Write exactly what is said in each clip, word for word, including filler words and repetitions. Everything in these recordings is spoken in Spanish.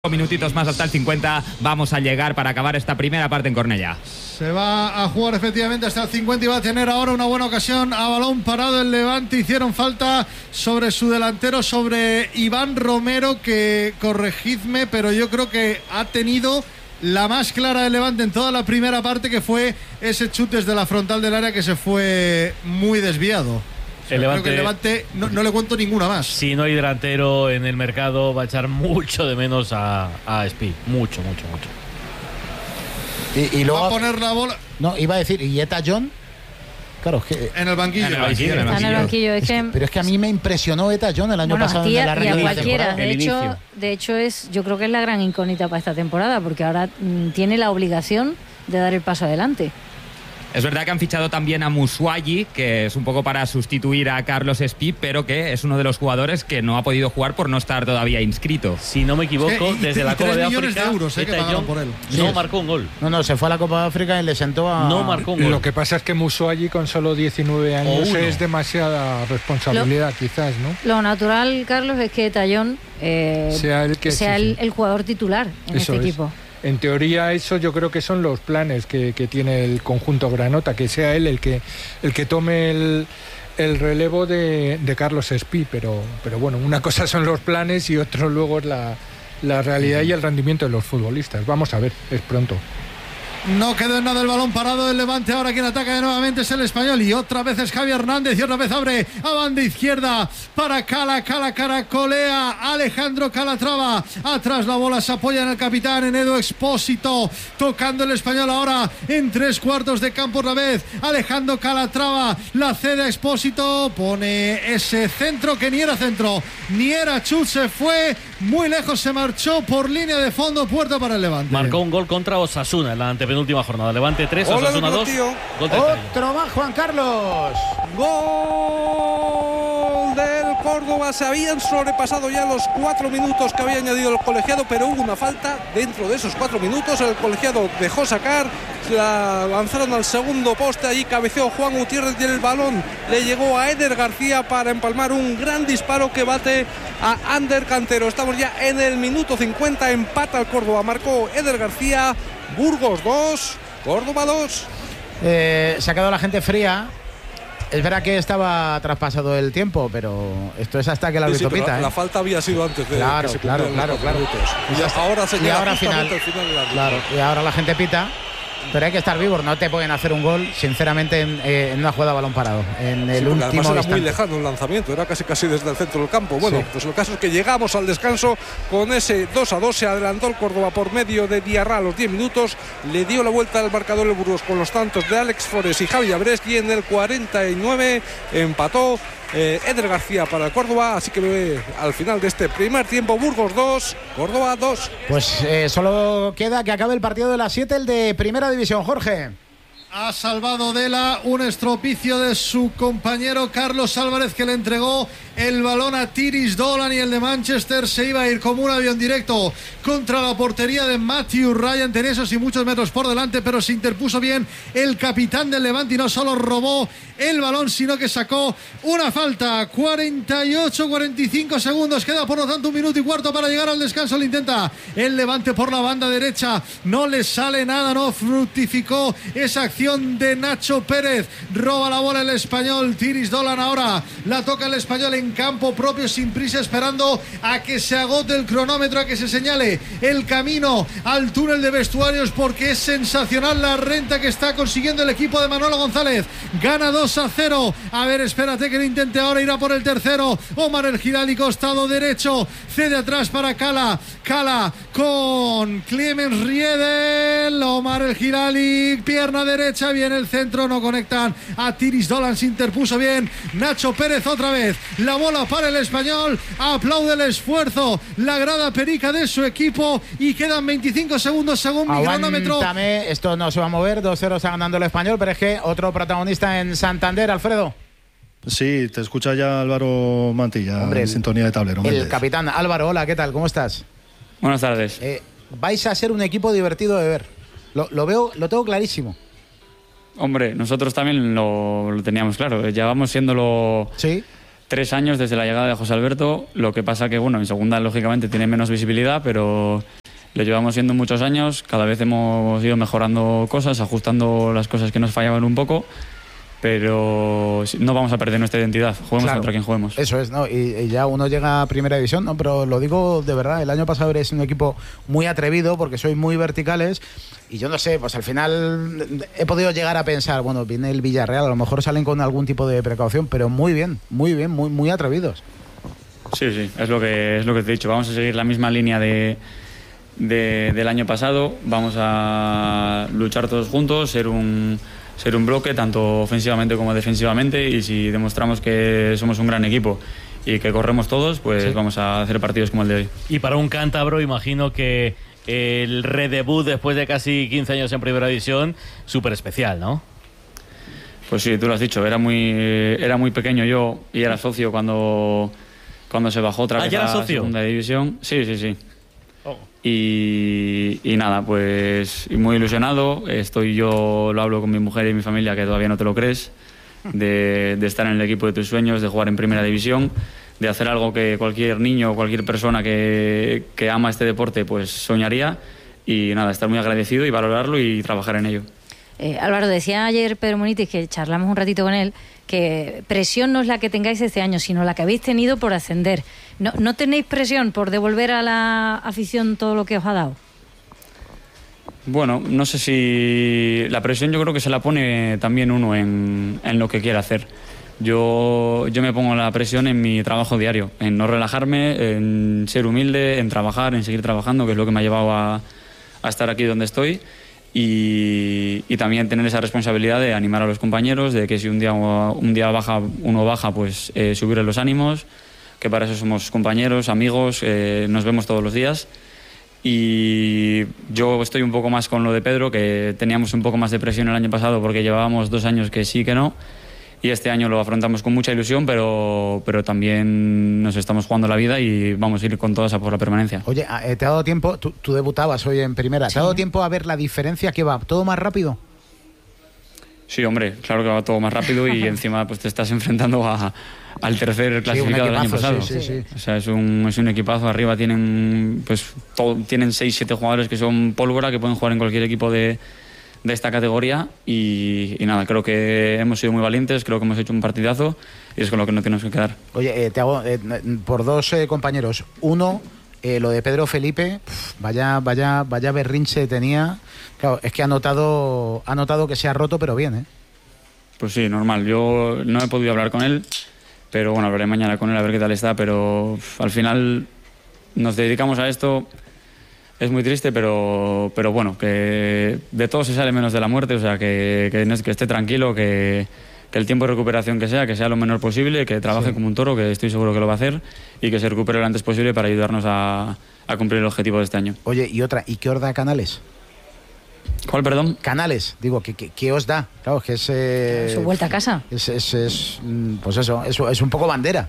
Minutitos más hasta el cincuenta, vamos a llegar para acabar esta primera parte en Cornellá. Se va a jugar efectivamente hasta el cincuenta y va a tener ahora una buena ocasión a balón parado el Levante. Hicieron falta sobre su delantero, sobre Iván Romero, que corregidme, pero yo creo que ha tenido la más clara del Levante en toda la primera parte, que fue ese chute desde la frontal del área que se fue muy desviado. El Levante, Creo que el Levante no, no le cuento ninguna más. Si no hay delantero en el mercado, va a echar mucho de menos a, a Espí. Mucho, mucho, mucho. Y, y luego va a poner la bola. No, iba a decir, ¿y Eta John? Claro, es que en el banquillo. En el banquillo, en el Está en el banquillo. Es es que, que, pero es que a mí me impresionó Eta John el año bueno, pasado a ti en la y a regular de cualquiera. temporada. De El hecho, inicio. de hecho es, yo creo que es la gran incógnita para esta temporada, porque ahora mm, tiene la obligación de dar el paso adelante. Es verdad que han fichado también a Musuayi, que es un poco para sustituir a Carlos Espí, pero que es uno de los jugadores que no ha podido jugar por no estar todavía inscrito. Si no me equivoco, Es que, y- desde y la tres Copa de millones África, de euros, eh, que Eta pagaron John por él. no Sí. marcó un gol. No, no, se fue a la Copa de África y le sentó a... No marcó un gol. Lo que pasa es que Musuayi con solo diecinueve años uno. es demasiada responsabilidad, quizás, ¿no? Lo natural, Carlos, es que Tallón eh, Sea el que- sea sí, el, sí. el jugador titular en Eso este es. equipo. En teoría, eso yo creo que son los planes que, que tiene el conjunto granota, que sea él el que el que tome el, el relevo de, de Carlos Espí, pero, pero bueno, una cosa son los planes y otro luego es la, la realidad y el rendimiento de los futbolistas. Vamos a ver, es pronto. No quedó en nada el balón parado del Levante. Ahora quien ataca de nuevamente es el Español. Y otra vez es Javi Hernández. Y otra vez abre a banda izquierda para Cala. Cala caracolea. Alejandro Calatrava. Atrás la bola se apoya en el capitán, en Edu Expósito. Tocando el Español ahora en tres cuartos de campo otra vez. Alejandro Calatrava la cede a Expósito. Pone ese centro que ni era centro, ni era chut. Se fue muy lejos. Se marchó por línea de fondo. Puerta para el Levante. Marcó un gol contra Osasuna en la antepenúltima jornada. Levante tres, Hola, Osasuna dos. tío. Gol de Estrella. Otro más, Juan Carlos. Gol del Córdoba. Se habían sobrepasado ya los cuatro minutos que había añadido el colegiado, pero hubo una falta dentro de esos cuatro minutos. El colegiado dejó sacar, la lanzaron al segundo poste, allí cabeceó Juan Gutiérrez y el balón le llegó a Eder García para empalmar un gran disparo que bate a Ander Cantero. Estamos ya en el minuto cincuenta, empata el Córdoba, marcó Eder García. Burgos dos, Córdoba dos. Eh, se ha quedado la gente fría. Es verdad que estaba traspasado el tiempo, pero esto es hasta que el Sí, sí, árbitro pero pita, la, ¿eh? la falta había sido antes de Claro, que se claro, cumplieran los claro, cuatro claro. minutos. Y ya ahora se Y llega ahora justamente final. al final del árbitro. Claro, y ahora la gente pita. Pero hay que estar vivos, no te pueden hacer un gol, sinceramente, en, eh, en una jugada a balón parado. En el Sí, porque último además era instante. muy lejano el lanzamiento, era casi casi desde el centro del campo. Bueno, Sí. pues el caso es que llegamos al descanso con ese dos a dos. Se adelantó el Córdoba por medio de Diarra a los diez minutos. Le dio la vuelta al marcador el Burgos con los tantos de Alex Forés y Javi Abrés. Y en el cuarenta y nueve empató eh, Eder García para el Córdoba. Así que eh, al final de este primer tiempo, Burgos dos, Córdoba dos. Pues eh, solo queda que acabe el partido de las siete, el de Primera División, Jorge. Ha salvado Dela un estropicio de su compañero Carlos Álvarez, que le entregó el balón a Tiris Dolan, y el de Manchester se iba a ir como un avión directo contra la portería de Matthew Ryan. Tenía esos y muchos metros por delante, pero se interpuso bien el capitán del Levante y no solo robó el balón, sino que sacó una falta. cuarenta y ocho cuarenta y cinco segundos, queda por lo tanto un minuto y cuarto para llegar al descanso. Lo intenta el Levante por la banda derecha, no le sale nada, no fructificó esa acción de Nacho Pérez. Roba la bola el Español. Tiris Dolan ahora la toca el Español en campo propio, sin prisa, esperando a que se agote el cronómetro, a que se señale el camino al túnel de vestuarios, porque es sensacional la renta que está consiguiendo el equipo de Manolo González. Gana dos a cero. A ver, espérate que lo intente ahora, irá por el tercero Omar El Girali, costado derecho, cede atrás para Cala. Cala con Clemens Riedel. Omar El Girali, pierna derecha, viene el centro, no conectan a Tiris Dolan, se interpuso bien Nacho Pérez otra vez. La bola para el Español, aplaude el esfuerzo la grada perica de su equipo, y quedan veinticinco segundos según mi cronómetro. Aguántame, esto no se va a mover, dos cero está ganando el Español, pero es que otro protagonista en Santander, Alfredo. Sí, te escucha ya Álvaro Mantilla, Hombre, en el, sintonía de tablero. El Méndez. capitán Álvaro, hola, ¿qué tal? ¿Cómo estás? Buenas tardes. Eh, vais a ser un equipo divertido de ver. Lo, lo veo, lo tengo clarísimo. Hombre, nosotros también lo, lo teníamos claro. Ya vamos siéndolo Sí. tres años desde la llegada de José Alberto, lo que pasa que, bueno, en segunda lógicamente tiene menos visibilidad, pero lo llevamos siendo muchos años, cada vez hemos ido mejorando cosas, ajustando las cosas que nos fallaban un poco, pero no vamos a perder nuestra identidad, juguemos Claro, contra quien juguemos. Eso es, ¿no? Y, y ya uno llega a primera división, ¿no? Pero lo digo de verdad, el año pasado eres un equipo muy atrevido porque sois muy verticales y yo no sé, pues al final he podido llegar a pensar, bueno, viene el Villarreal, a lo mejor salen con algún tipo de precaución, pero muy bien, muy bien, muy, muy atrevidos. Sí, sí, es lo que, es lo que te he dicho, vamos a seguir la misma línea de, de, del año pasado, vamos a luchar todos juntos, ser un... ser un bloque tanto ofensivamente como defensivamente, y si demostramos que somos un gran equipo y que corremos todos, pues sí, vamos a hacer partidos como el de hoy. Y para un cántabro imagino que el redebut después de casi quince años en Primera División, súper especial, ¿no? Pues sí, tú lo has dicho, era muy, era muy pequeño yo y era socio cuando, cuando se bajó otra ¿Ah, vez ya era a socio? Segunda División. Sí, sí, sí. Oh. Y, y nada, pues muy ilusionado. Estoy yo, lo hablo con mi mujer y mi familia, que todavía no te lo crees, de, de estar en el equipo de tus sueños, de jugar en Primera División, de hacer algo que cualquier niño o cualquier persona que, que ama este deporte pues soñaría. Y nada, estar muy agradecido y valorarlo y trabajar en ello. Eh, Álvaro, decía ayer Pedro Munitis, que charlamos un ratito con él, que presión no es la que tengáis este año, sino la que habéis tenido por ascender. ¿No, no tenéis presión por devolver a la afición todo lo que os ha dado? Bueno, no sé si... La presión yo creo que se la pone también uno en, en lo que quiere hacer. Yo, yo me pongo la presión en mi trabajo diario, en no relajarme, en ser humilde, en trabajar, en seguir trabajando, que es lo que me ha llevado a, a estar aquí donde estoy. Y, y también tener esa responsabilidad de animar a los compañeros, de que si un día, un día baja, uno baja, pues eh, subirle los ánimos, que para eso somos compañeros, amigos, eh, nos vemos todos los días. Y yo estoy un poco más con lo de Pedro, que teníamos un poco más de presión el año pasado porque llevábamos dos años que sí, que no. Y este año lo afrontamos con mucha ilusión, pero, pero también nos estamos jugando la vida y vamos a ir con todas a por la permanencia. Oye, ¿te ha dado tiempo? Tú, tú debutabas hoy en primera. ¿Te Sí. ha dado tiempo a ver la diferencia que va? ¿Todo más rápido? Sí, hombre, claro que va todo más rápido y encima pues te estás enfrentando a, al tercer clasificado del año equipazo, pasado. sí, sí, sí. O sea, es un, es un equipazo. Arriba tienen pues todo, tienen seis, siete jugadores que son pólvora, que pueden jugar en cualquier equipo de, de esta categoría y, y nada, creo que hemos sido muy valientes, creo que hemos hecho un partidazo y es con lo que no tenemos que quedar. Oye, eh, te hago eh, por dos eh, compañeros. Uno, eh, lo de Pedro Felipe, pf, vaya, vaya, vaya berrinche tenía. Claro, es que ha notado, ha notado que se ha roto, pero bien, ¿eh? Pues sí, normal. Yo no he podido hablar con él, pero bueno, hablaré mañana con él a ver qué tal está, pero pf, al final nos dedicamos a esto. Es muy triste, pero, pero bueno, que de todo se sale menos de la muerte, o sea, que, que, que esté tranquilo, que, que el tiempo de recuperación que sea, que sea lo menor posible, que trabaje sí. como un toro, que estoy seguro que lo va a hacer, y que se recupere lo antes posible para ayudarnos a, a cumplir el objetivo de este año. Oye, y otra, ¿y qué os da Canales? ¿Cuál, perdón? Canales, digo, ¿qué, qué, qué os da? Claro, es que es... Eh, Su vuelta a casa. Es, es, es, pues eso, es, es un poco bandera.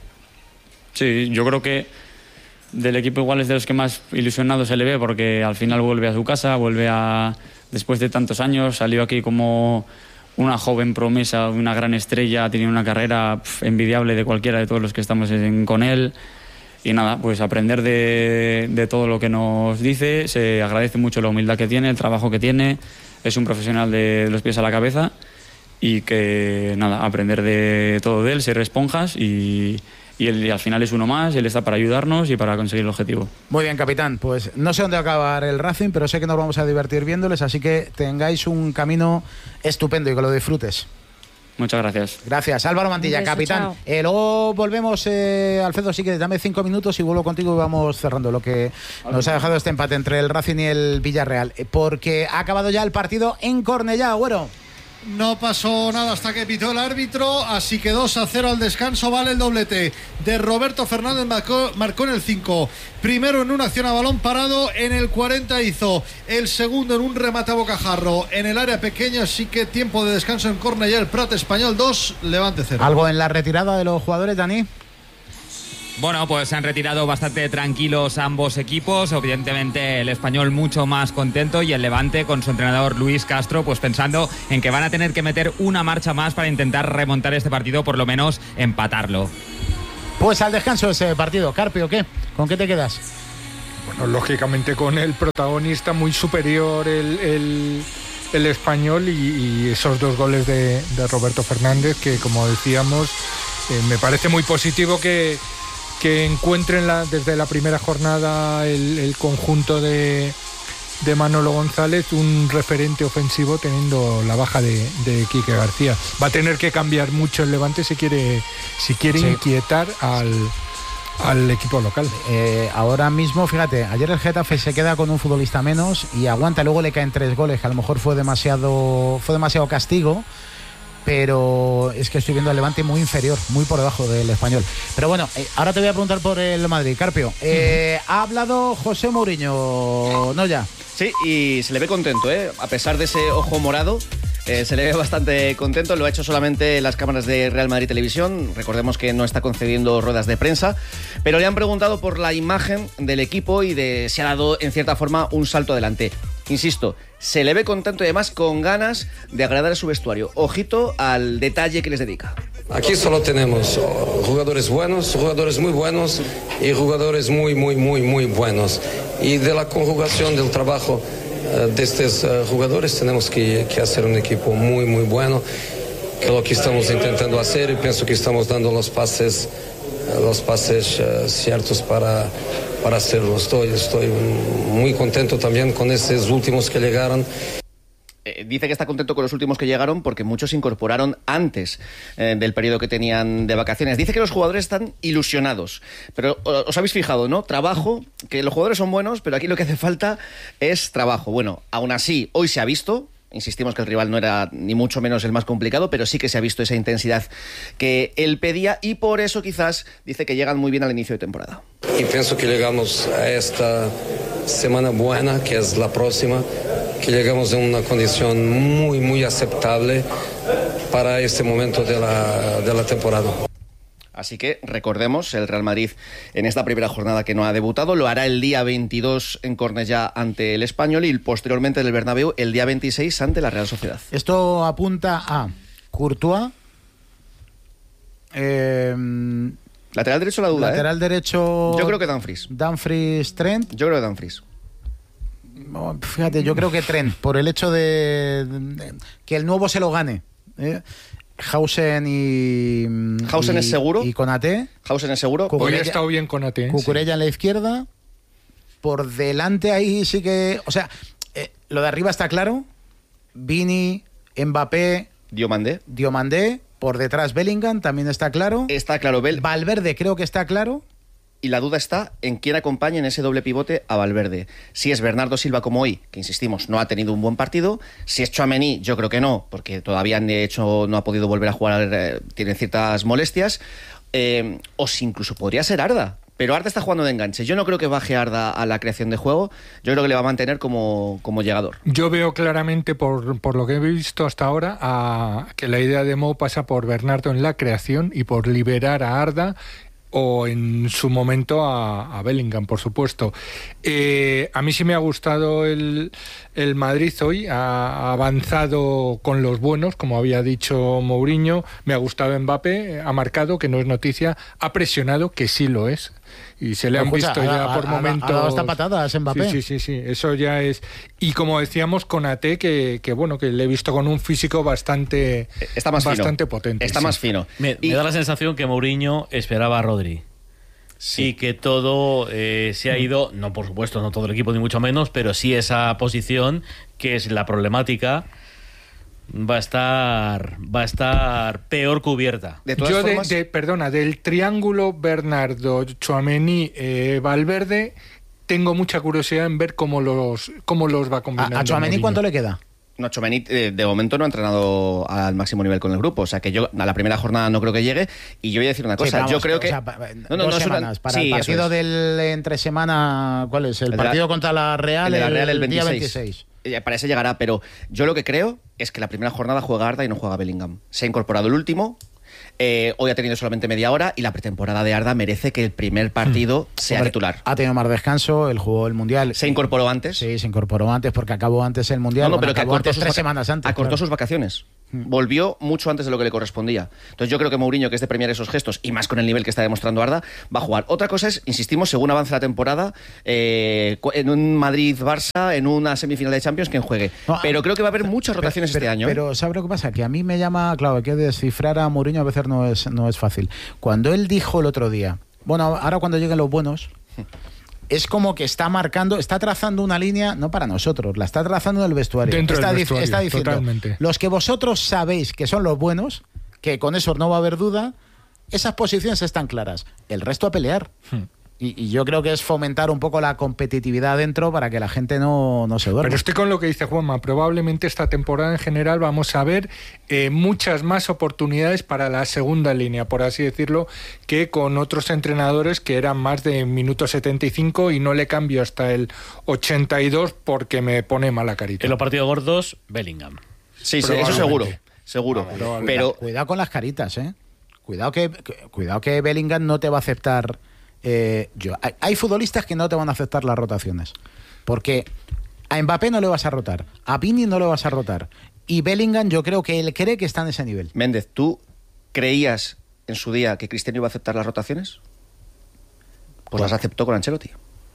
Sí, yo creo que del equipo igual es de los que más ilusionado se le ve, porque al final vuelve a su casa, vuelve a... Después de tantos años, salió aquí como una joven promesa, una gran estrella, tiene una carrera pf, envidiable de cualquiera de todos los que estamos en, con él. Y nada, pues aprender de, de todo lo que nos dice, se agradece mucho la humildad que tiene, el trabajo que tiene, es un profesional de los pies a la cabeza y que nada, aprender de todo de él, ser esponjas y... Y, él, y al final es uno más, él está para ayudarnos y para conseguir el objetivo. Muy bien, capitán, pues no sé dónde va a acabar el Racing, pero sé que nos vamos a divertir viéndoles, así que tengáis un camino estupendo y que lo disfrutes. Muchas gracias. Gracias, Álvaro Mantilla, beso, capitán. Eh, luego volvemos, eh, Alfredo, sí que dame cinco minutos y vuelvo contigo y vamos cerrando lo que nos ha dejado este empate entre el Racing y el Villarreal, porque ha acabado ya el partido en Cornellá, Agüero. No pasó nada hasta que pitó el árbitro, así que dos a cero al descanso, vale el doblete de Roberto Fernández, marcó, marcó en el cinco, primero en una acción a balón parado, en el cuarenta hizo el segundo en un remate a bocajarro en el área pequeña, así que tiempo de descanso en Cornellá, el Prat Español dos, Levante cero. ¿Algo en la retirada de los jugadores, Dani? Bueno, pues se han retirado bastante tranquilos ambos equipos, evidentemente el Español mucho más contento y el Levante con su entrenador Luis Castro pues pensando en que van a tener que meter una marcha más para intentar remontar este partido, por lo menos empatarlo. Pues al descanso ese partido. Carpio, ¿qué? ¿Con qué te quedas? Bueno, lógicamente con el protagonista muy superior el, el, el español y, y esos dos goles de, de Roberto Fernández que, como decíamos, eh, me parece muy positivo que, que encuentren la, desde la primera jornada el, el conjunto de, de Manolo González un referente ofensivo teniendo la baja de, de Quique García. Va a tener que cambiar mucho el Levante si quiere, si quiere sí. inquietar al... al equipo local. Eh, ahora mismo, fíjate, ayer el Getafe se queda con un futbolista menos y aguanta, luego le caen tres goles, que a lo mejor fue demasiado fue demasiado castigo, pero es que estoy viendo al Levante muy inferior, muy por debajo del Español. Pero bueno, eh, ahora te voy a preguntar por el Madrid. Carpio, eh, uh-huh. ha hablado José Mourinho, ¿no ya? Sí, y se le ve contento, ¿eh? A pesar de ese ojo morado. Eh, se le ve bastante contento, lo ha hecho solamente las cámaras de Real Madrid Televisión, recordemos que no está concediendo ruedas de prensa, pero le han preguntado por la imagen del equipo y de si ha dado en cierta forma un salto adelante. Insisto, se le ve contento y además con ganas de agradar a su vestuario. Ojito al detalle que les dedica. Aquí solo tenemos jugadores buenos, jugadores muy buenos y jugadores muy, muy, muy, muy buenos. Y de la conjugación del trabajo de estos uh, jugadores tenemos que, que hacer un equipo muy muy bueno, que es lo que estamos intentando hacer y pienso que estamos dando los pases uh, los pases uh, ciertos para, para hacerlo. Estoy, estoy muy contento también con estos últimos que llegaron. Eh, dice que está contento con los últimos que llegaron porque muchos se incorporaron antes eh, del periodo que tenían de vacaciones. Dice que los jugadores están ilusionados, pero os habéis fijado, ¿no? Trabajo, que los jugadores son buenos, pero aquí lo que hace falta es trabajo. Bueno, aún así, hoy se ha visto, insistimos que el rival no era ni mucho menos el más complicado, pero sí que se ha visto esa intensidad que él pedía y por eso quizás dice que llegan muy bien al inicio de temporada. Y pienso que llegamos a esta semana buena, que es la próxima, que llegamos en una condición muy, muy aceptable para este momento de la, de la temporada. Así que recordemos, el Real Madrid en esta primera jornada que no ha debutado, lo hará el día veintidós en Cornellá ante el Español y posteriormente en el Bernabéu el día veintiséis ante la Real Sociedad. Esto apunta a Courtois, eh, lateral derecho la duda, lateral ¿eh? derecho. Yo creo que Dumfries. Dumfries, Trent. Yo creo que Dumfries. Fíjate, yo creo que Trent, por el hecho de, de que el nuevo se lo gane. ¿eh? Hausen y... Hausen y, es seguro. Y Konaté. Hausen es seguro. Hoy ha estado bien Konaté. Cucurella sí. En la izquierda. Por delante ahí sí que... O sea, eh, lo de arriba está claro. Vini, Mbappé... Diomandé. Diomandé. Por detrás Bellingham, también está claro. Está claro. Bel- Valverde creo que está claro. Y la duda está en quién acompaña en ese doble pivote a Valverde. Si es Bernardo Silva como hoy, que insistimos, no ha tenido un buen partido. Si es Tchouaméni, yo creo que no, porque todavía de hecho no ha podido volver a jugar, eh, tiene ciertas molestias. Eh, o si incluso podría ser Arda. Pero Arda está jugando de enganche. Yo no creo que baje Arda a la creación de juego. Yo creo que le va a mantener como, como llegador. Yo veo claramente, por, por lo que he visto hasta ahora, a, que la idea de Mou pasa por Bernardo en la creación y por liberar a Arda o en su momento a, a Bellingham, por supuesto. Eh, a mí sí me ha gustado el, el Madrid hoy, ha avanzado con los buenos, como había dicho Mourinho, me ha gustado Mbappé, ha marcado, que no es noticia, ha presionado, que sí lo es, y se le han Escucha, visto ya ha, por ha, momentos... Ha dado hasta patadas Mbappé. Sí, sí, sí, sí, eso ya es... Y como decíamos, Konaté, que, que bueno, que le he visto con un físico bastante, Está más bastante fino. potente. Está sí. más fino. Me, y... me da la sensación que Mourinho esperaba a Rodri. Sí. Y que todo eh, se ha ido, no por supuesto, no todo el equipo ni mucho menos, pero sí esa posición, que es la problemática, va a estar va a estar peor cubierta. De todas Yo formas... de, de, perdona, del triángulo Bernardo, Tchouaméni, eh, Valverde, tengo mucha curiosidad en ver cómo los cómo los va combinando. ¿A, a Tchouaméni cuánto le queda? No, Tchouaméni eh, de momento no ha entrenado al máximo nivel con el grupo, o sea que yo a la primera jornada no creo que llegue. Y yo voy a decir una cosa, sí, vamos, yo creo que... O sea, no, no, dos no semanas, una... para sí, el partido del entre semana, ¿cuál es? El, el partido la... contra la Real, el, el, Real, el, el día veintiséis. veintiséis. Para ese llegará, pero yo lo que creo es que la primera jornada juega Arda y no juega Bellingham. Se ha incorporado el último... Eh, hoy ha tenido solamente media hora y la pretemporada de Arda merece que el primer partido mm. sea Hombre, titular. Ha tenido más descanso, él jugó el Mundial. ¿Se incorporó antes? Sí, se incorporó antes porque acabó antes el Mundial. No, no, bueno, pero que acortó antes, sus tres vaca- semanas antes. Acortó claro. sus vacaciones. Volvió mucho antes de lo que le correspondía. Entonces yo creo que Mourinho, que es de premiar esos gestos, y más con el nivel que está demostrando Arda, va a jugar. Otra cosa es, insistimos, según avance la temporada, eh, en un Madrid-Barça, en una semifinal de Champions, quien juegue. No, pero creo que va a haber muchas rotaciones pero, este año. Pero ¿sabes lo que pasa? Que a mí me llama, claro, hay que descifrar a Mourinho a veces no es, no es fácil. Cuando él dijo el otro día, bueno, ahora cuando lleguen los buenos... Es como que está marcando, está trazando una línea, no para nosotros, la está trazando en el vestuario. Dentro está, del vestuario, está diciendo, totalmente. Los que vosotros sabéis que son los buenos, que con eso no va a haber duda, esas posiciones están claras. El resto a pelear. Hmm. Y, y yo creo que es fomentar un poco la competitividad dentro para que la gente no, no se duerma. Pero estoy con lo que dice Juanma. Probablemente esta temporada en general vamos a ver eh, muchas más oportunidades para la segunda línea, por así decirlo, que con otros entrenadores que eran más de minuto setenta y cinco y no le cambio hasta el ochenta y dos porque me pone mala carita. En los partidos gordos, Bellingham. Sí, sí, eso seguro. Seguro. Pero cuidado con las caritas, ¿eh? Cuidado que, cuidado que Bellingham no te va a aceptar... Eh, yo, hay, hay futbolistas que no te van a aceptar las rotaciones porque a Mbappé no le vas a rotar, a Vini no le vas a rotar y Bellingham yo creo que él cree que está en ese nivel. Méndez, ¿tú creías en su día que Cristiano iba a aceptar las rotaciones? Pues las aceptó con Ancelotti.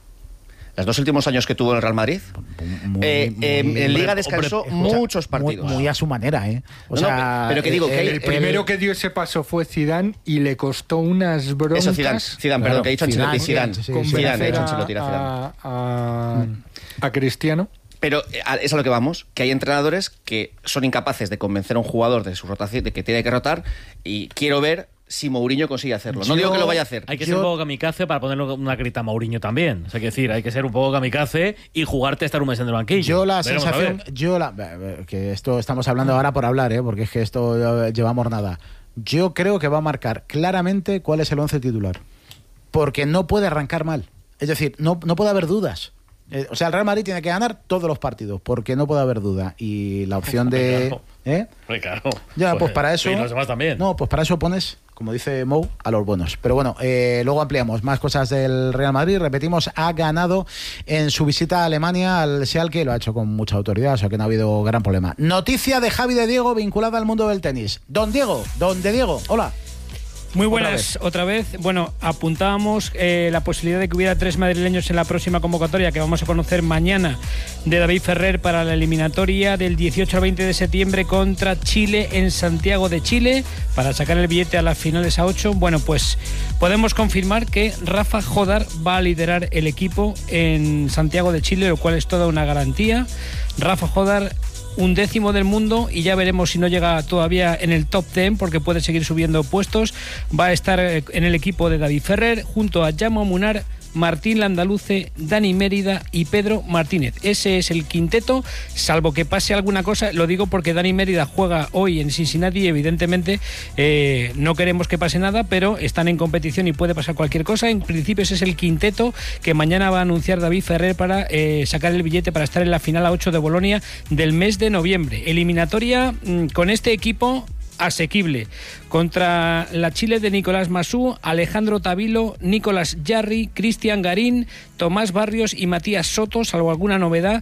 Los dos últimos años que tuvo en el Real Madrid, muy, eh, muy, eh, en Liga descansó hombre, muchos partidos. Muy, muy a su manera, ¿eh? O no, sea, no, pero que digo, el, que el, el primero que dio ese paso fue Zidane y le costó unas broncas. Eso, Zidane, Zidane, perdón, claro, que ha dicho Ancelotti, Zidane. Zidane, sí, Zidane, ha dicho Ancelotti, era Zidane. A, a, a Cristiano. Pero es a lo que vamos, que hay entrenadores que son incapaces de convencer a un jugador de su rotación, de que tiene que rotar, y quiero ver si Mourinho consigue hacerlo. No yo, digo que lo vaya a hacer. Hay que yo... ser un poco kamikaze para ponerle una grita a Mourinho también. O sea, hay que decir, hay que ser un poco kamikaze y jugarte a estar un mes en el banquillo. Yo la Veremos sensación, yo la que esto estamos hablando ahora por hablar, ¿eh? Porque es que esto llevamos nada. Yo creo que va a marcar claramente cuál es el once titular. Porque no puede arrancar mal. Es decir, no, no puede haber dudas. Eh, o sea, el Real Madrid tiene que ganar todos los partidos porque no puede haber duda. Y la opción de... Claro. ¿Eh? Claro. Ya, pues, pues para eso... Y los demás también. No, pues para eso pones, como dice Mou, a los buenos. Pero bueno, eh, luego ampliamos más cosas del Real Madrid. Repetimos, ha ganado en su visita a Alemania al Schalke, lo ha hecho con mucha autoridad, o sea que no ha habido gran problema. Noticia de Javi de Diego vinculada al mundo del tenis. Don Diego, don de Diego, hola. Muy buenas, otra vez. Otra vez. Bueno, apuntábamos eh, la posibilidad de que hubiera tres madrileños en la próxima convocatoria que vamos a conocer mañana de David Ferrer para la eliminatoria del dieciocho al veinte de septiembre contra Chile en Santiago de Chile para sacar el billete a las finales a ocho. Bueno, pues podemos confirmar que Rafa Jodar va a liderar el equipo en Santiago de Chile, lo cual es toda una garantía. Rafa Jodar, un décimo del mundo, y ya veremos si no llega todavía en el top diez porque puede seguir subiendo puestos. Va a estar en el equipo de David Ferrer junto a Jaume Munar, Martín Landaluce, Dani Mérida y Pedro Martínez. Ese es el quinteto, salvo que pase alguna cosa. Lo digo porque Dani Mérida juega hoy en Cincinnati y evidentemente eh, no queremos que pase nada, pero están en competición y puede pasar cualquier cosa. En principio ese es el quinteto que mañana va a anunciar David Ferrer para eh, sacar el billete para estar en la final a ocho de Bolonia del mes de noviembre. Eliminatoria mmm, con este equipo asequible contra la Chile de Nicolás Masú, Alejandro Tavilo, Nicolás Jarry, Cristian Garín, Tomás Barrios y Matías Soto, salvo alguna novedad.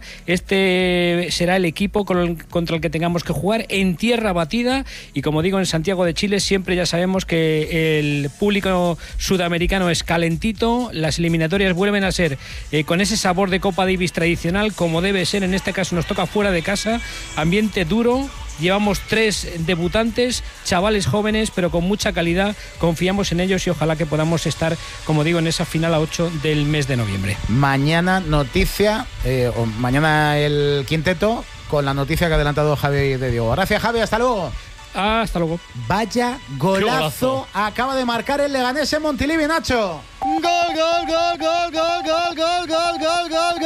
Este será el equipo con el, contra el que tengamos que jugar en tierra batida, y como digo, en Santiago de Chile siempre ya sabemos que el público sudamericano es calentito. Las eliminatorias vuelven a ser eh, con ese sabor de Copa Davis tradicional, como debe ser. En este caso nos toca fuera de casa, ambiente duro. Llevamos tres debutantes, chavales jóvenes, pero con mucha calidad. Confiamos en ellos y ojalá que podamos estar, como digo, en esa final a ocho del mes de noviembre. Mañana noticia, eh, o mañana el quinteto, con la noticia que ha adelantado Javi de Diego. Gracias, Javi, hasta luego. Ah, hasta luego. Vaya golazo, golazo acaba de marcar el Leganés en Montilivi, Nacho. Gol, gol, gol, gol, gol, gol, gol, gol, gol, gol,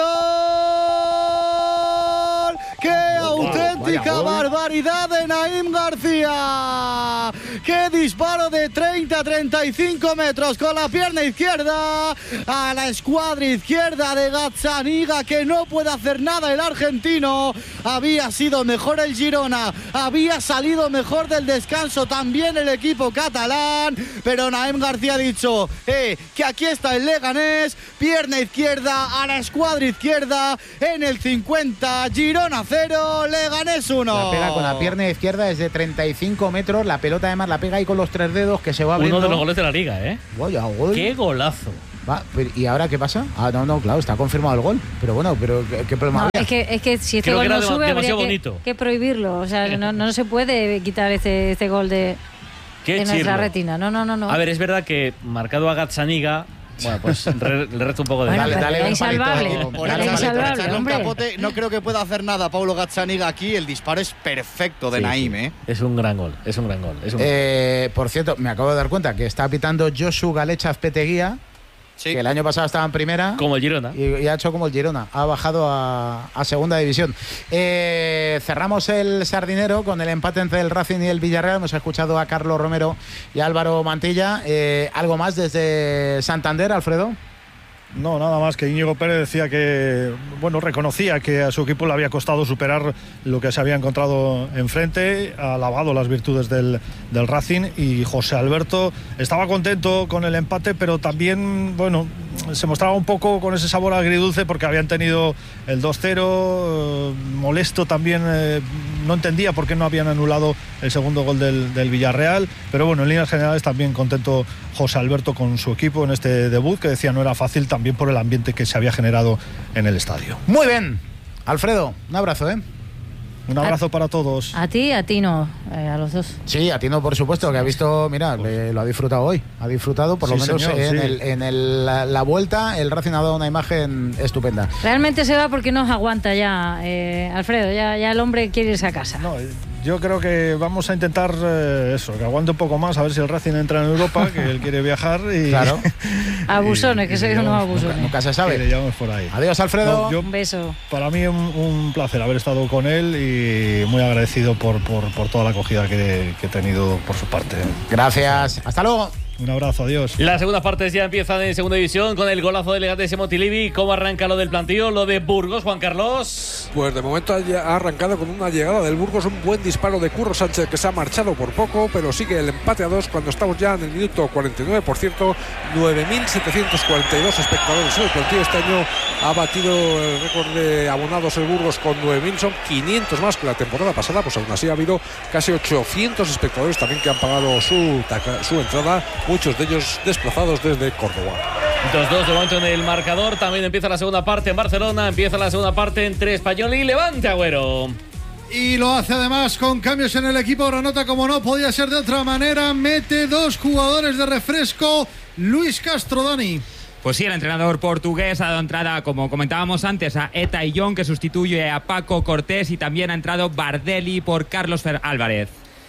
gol. ¡Qué auténtica barbaridad de Naim García! ¡Qué disparo de treinta a treinta y cinco metros con la pierna izquierda a la escuadra izquierda de Gazzaniga, que no puede hacer nada el argentino! Había sido mejor el Girona, había salido mejor del descanso también el equipo catalán, pero Naim García ha dicho eh, que aquí está el Leganés, pierna izquierda a la escuadra izquierda en el cincuenta, Girona cero, Leganés Leganés uno. La pega con la pierna izquierda desde treinta y cinco metros. La pelota además la pega ahí con los tres dedos que se va abriendo. Uno de los goles de la liga, ¿eh? Vaya, gol. ¡Qué golazo! Va, pero, ¿y ahora qué pasa? Ah, no, no, claro, está confirmado el gol. Pero bueno, pero ¿qué, qué problema No, había? es que, es que si este Creo gol que no era sube, demasiado habría que, bonito. que prohibirlo. O sea, no, no se puede quitar este, este gol de, Qué de nuestra chirlo. retina. No, no, no, no. A ver, es verdad que marcado a Gazzaniga, bueno, pues re- le resto un poco de... Bueno, Dale, pero dale era un insalvable. palito. Por Dale, Era echarle- dale, por insalvable, echarle un hombre. capote, no creo que pueda hacer nada Paulo Gazzaniga aquí. El disparo es perfecto de Sí, Naim, sí. ¿eh? Es un gran gol, es un gran gol. Es un... Eh, por cierto, me acabo de dar cuenta que está pitando Josu Galecha Azpeteguía, Sí. que el año pasado estaba en primera. Como el Girona. Y, y ha hecho como el Girona, ha bajado a, a segunda división. Eh, cerramos el sardinero con el empate entre el Racing y el Villarreal. Hemos escuchado a Carlos Romero y a Álvaro Mantilla. Eh, ¿Algo más desde Santander, Alfredo? No, nada más que Íñigo Pérez decía que, bueno, reconocía que a su equipo le había costado superar lo que se había encontrado enfrente, ha alabado las virtudes del, del Racing, y José Alberto estaba contento con el empate, pero también, bueno, se mostraba un poco con ese sabor agridulce porque habían tenido el dos cero, eh, molesto también, eh, no entendía por qué no habían anulado el segundo gol del, del Villarreal, pero bueno, en líneas generales también contento José Alberto con su equipo en este debut, que decía no era fácil también por el ambiente que se había generado en el estadio. Muy bien. Alfredo, un abrazo, ¿eh? Un abrazo para todos. A ti, a ti no, eh, a los dos. Sí, a ti no, por supuesto, que ha visto, mira, le- lo ha disfrutado hoy. Ha disfrutado, por lo Sí, menos señor, en, sí. el, en el- la, la vuelta, el Racing ha dado una imagen estupenda. Realmente se va porque no os aguanta ya, eh, Alfredo. Ya, ya el hombre quiere irse a casa. No, yo creo que vamos a intentar eh, eso, que aguante un poco más, a ver si el Racing entra en Europa, que él quiere viajar y... Claro. Abusones, y- que y sois le unos llevamos- abusones. Nunca se que sabe. le llevamos por ahí. Adiós, Alfredo. No, yo- Un beso. Para mí un, un placer haber estado con él y muy agradecido por, por, por toda la acogida que, que he tenido por su parte. Gracias. Hasta luego. Un abrazo, adiós. Las segundas partes ya empiezan en segunda división con el golazo de Leganés Montilivi. ¿Cómo arranca lo del plantío? Lo de Burgos, Juan Carlos. Pues de momento ha arrancado con una llegada del Burgos, un buen disparo de Curro Sánchez que se ha marchado por poco, pero sigue el empate a dos cuando estamos ya en el minuto cuarenta y nueve. Por cierto, nueve mil setecientos cuarenta y dos espectadores en el plantío. Este año ha batido el récord de abonados el Burgos con nueve mil, son quinientos más que la temporada pasada. Pues aún así ha habido casi ochocientos espectadores también que han pagado su, su entrada, muchos de ellos desplazados desde Córdoba. dos dos de momento en el marcador. También empieza la segunda parte en Barcelona. Empieza la segunda parte entre Español y Levante, Agüero. Y lo hace además con cambios en el equipo granota, como no podía ser de otra manera. Mete dos jugadores de refresco. Luis Castro, Dani. Pues sí, el entrenador portugués ha dado entrada, como comentábamos antes, a Eta Young, que sustituye a Paco Cortés, y también ha entrado Bardelli por Carlos Fer Álvarez.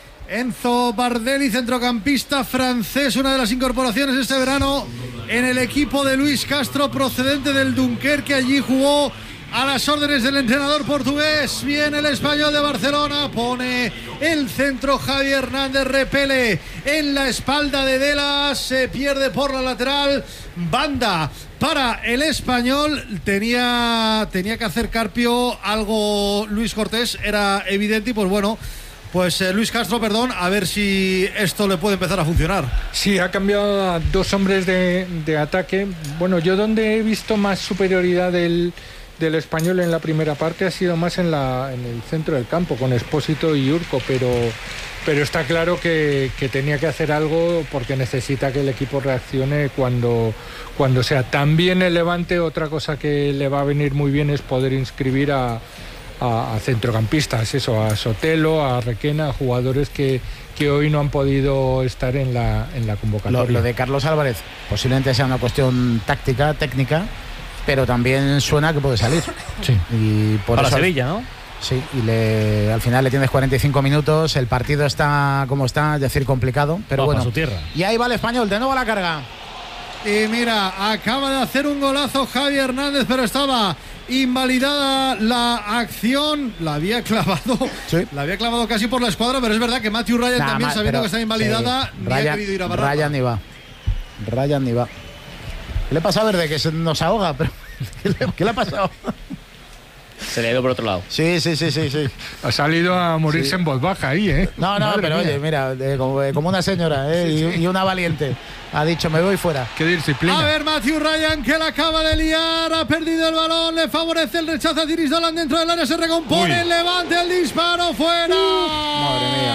Enzo Bardelli, centrocampista francés, una de las incorporaciones este verano en el equipo de Luis Castro, procedente del Dunkerque. Allí jugó a las órdenes del entrenador portugués. Viene el Español de Barcelona, pone el centro Javi Hernández, repele en la espalda de Delas, se pierde por la lateral, banda para el Español. Tenía, tenía que hacer Carpio algo Luis Cortés, era evidente, y pues bueno, pues eh, Luis Castro, perdón, a ver si esto le puede empezar a funcionar. Sí, ha cambiado a dos hombres de, de ataque. Bueno, yo donde he visto más superioridad del, del Español en la primera parte ha sido más en, la, en el centro del campo, con Expósito y Urco, pero, pero está claro que, que tenía que hacer algo porque necesita que el equipo reaccione cuando, cuando sea. También el Levante, otra cosa que le va a venir muy bien es poder inscribir a... A, a centrocampistas, eso, a Sotelo, a Requena, a jugadores que, que hoy no han podido estar en la, en la convocatoria. Lo, lo de Carlos Álvarez posiblemente sea una cuestión táctica, técnica, pero también suena que puede salir. Sí. Y por Para eso, Sevilla, ¿no? Sí, y le, al final le tienes cuarenta y cinco minutos, el partido está como está, es decir, complicado, pero Va bueno. para su tierra. Y ahí va el Español, de nuevo a la carga. Y mira, acaba de hacer un golazo Javi Hernández, pero estaba invalidada la acción. La había clavado, sí. la había clavado casi por la escuadra, pero es verdad que Matthew Ryan Nah, también, ma, sabiendo pero, que está invalidada, sí. ni Ryan, ha querido ir a barrarla. Ryan ni va. Ryan ni va. ¿Qué le pasa a Verde? Que se nos ahoga, pero ¿qué le, qué le ha pasado? Se le ha ido por otro lado. Sí, sí, sí, sí, sí. Ha salido a morirse sí. en voz baja ahí, ¿eh? No, no, Madre pero mía. oye, mira, de, como, como una señora, ¿eh? Sí, sí. Y, y una valiente. Ha dicho, me voy fuera. Qué disciplina. A ver, Matthew Ryan, que la acaba de liar, ha perdido el balón, le favorece el rechazo a Tiris Dolan dentro del área, se recompone, el levante, el disparo, fuera. Uh, madre mía.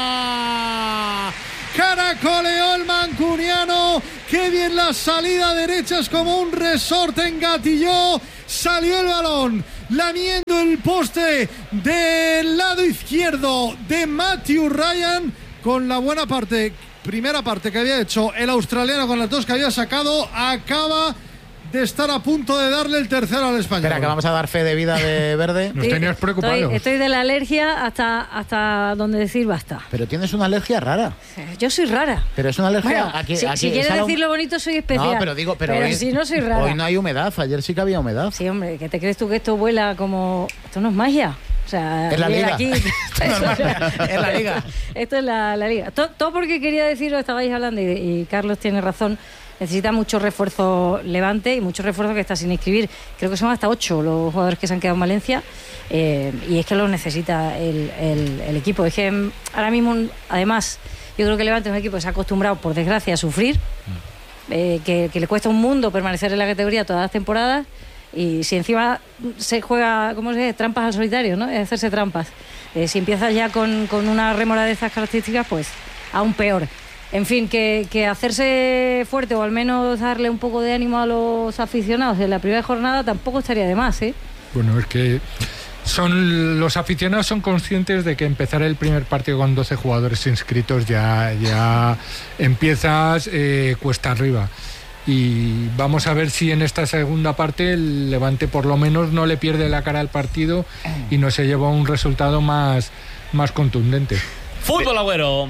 Caracoleó el mancuniano, qué bien la salida derecha, es como un resorte, engatilló, salió el balón, lamiendo el poste del lado izquierdo de Matthew Ryan, con la buena parte, primera parte que había hecho el australiano con las dos que había sacado, acaba de estar a punto de darle el tercero al español. Espera, que vamos a dar fe de vida de Verde. Nos tenías preocupados. Estoy, estoy de la alergia hasta, hasta donde decir basta. Pero tienes una alergia rara. Yo soy rara. Pero es una alergia... Bueno, aquí, si, aquí, si quieres un... decirlo bonito, soy especial. No, pero digo... Pero, pero hoy, si no, soy rara. Hoy no hay humedad. Ayer sí que había humedad. Sí, hombre, ¿qué te crees tú que esto vuela como...? Esto no es magia. O sea, es la liga. Aquí, es, es la liga. Esto es la, la liga. Todo, todo porque quería decirlo, estabais hablando y, y Carlos tiene razón. Necesita mucho refuerzo Levante y mucho refuerzo que está sin inscribir. Creo que son hasta ocho los jugadores que se han quedado en Valencia eh, y es que los necesita el, el, el equipo. Es que ahora mismo, además, yo creo que Levante es un equipo que se ha acostumbrado, por desgracia, a sufrir, eh, que, que le cuesta un mundo permanecer en la categoría todas las temporadas y si encima se juega, ¿cómo se dice? Trampas al solitario, ¿no? Es hacerse trampas. Eh, si empiezas ya con, con una rémora de estas características, pues aún peor. En fin, que, que hacerse fuerte o al menos darle un poco de ánimo a los aficionados en la primera jornada tampoco estaría de más, ¿eh? Bueno, es que son los aficionados son conscientes de que empezar el primer partido con doce jugadores inscritos ya, ya empiezas eh, cuesta arriba. Y vamos a ver si en esta segunda parte el Levante por lo menos no le pierde la cara al partido y no se lleva un resultado más, más contundente. ¡Fútbol, Agüero!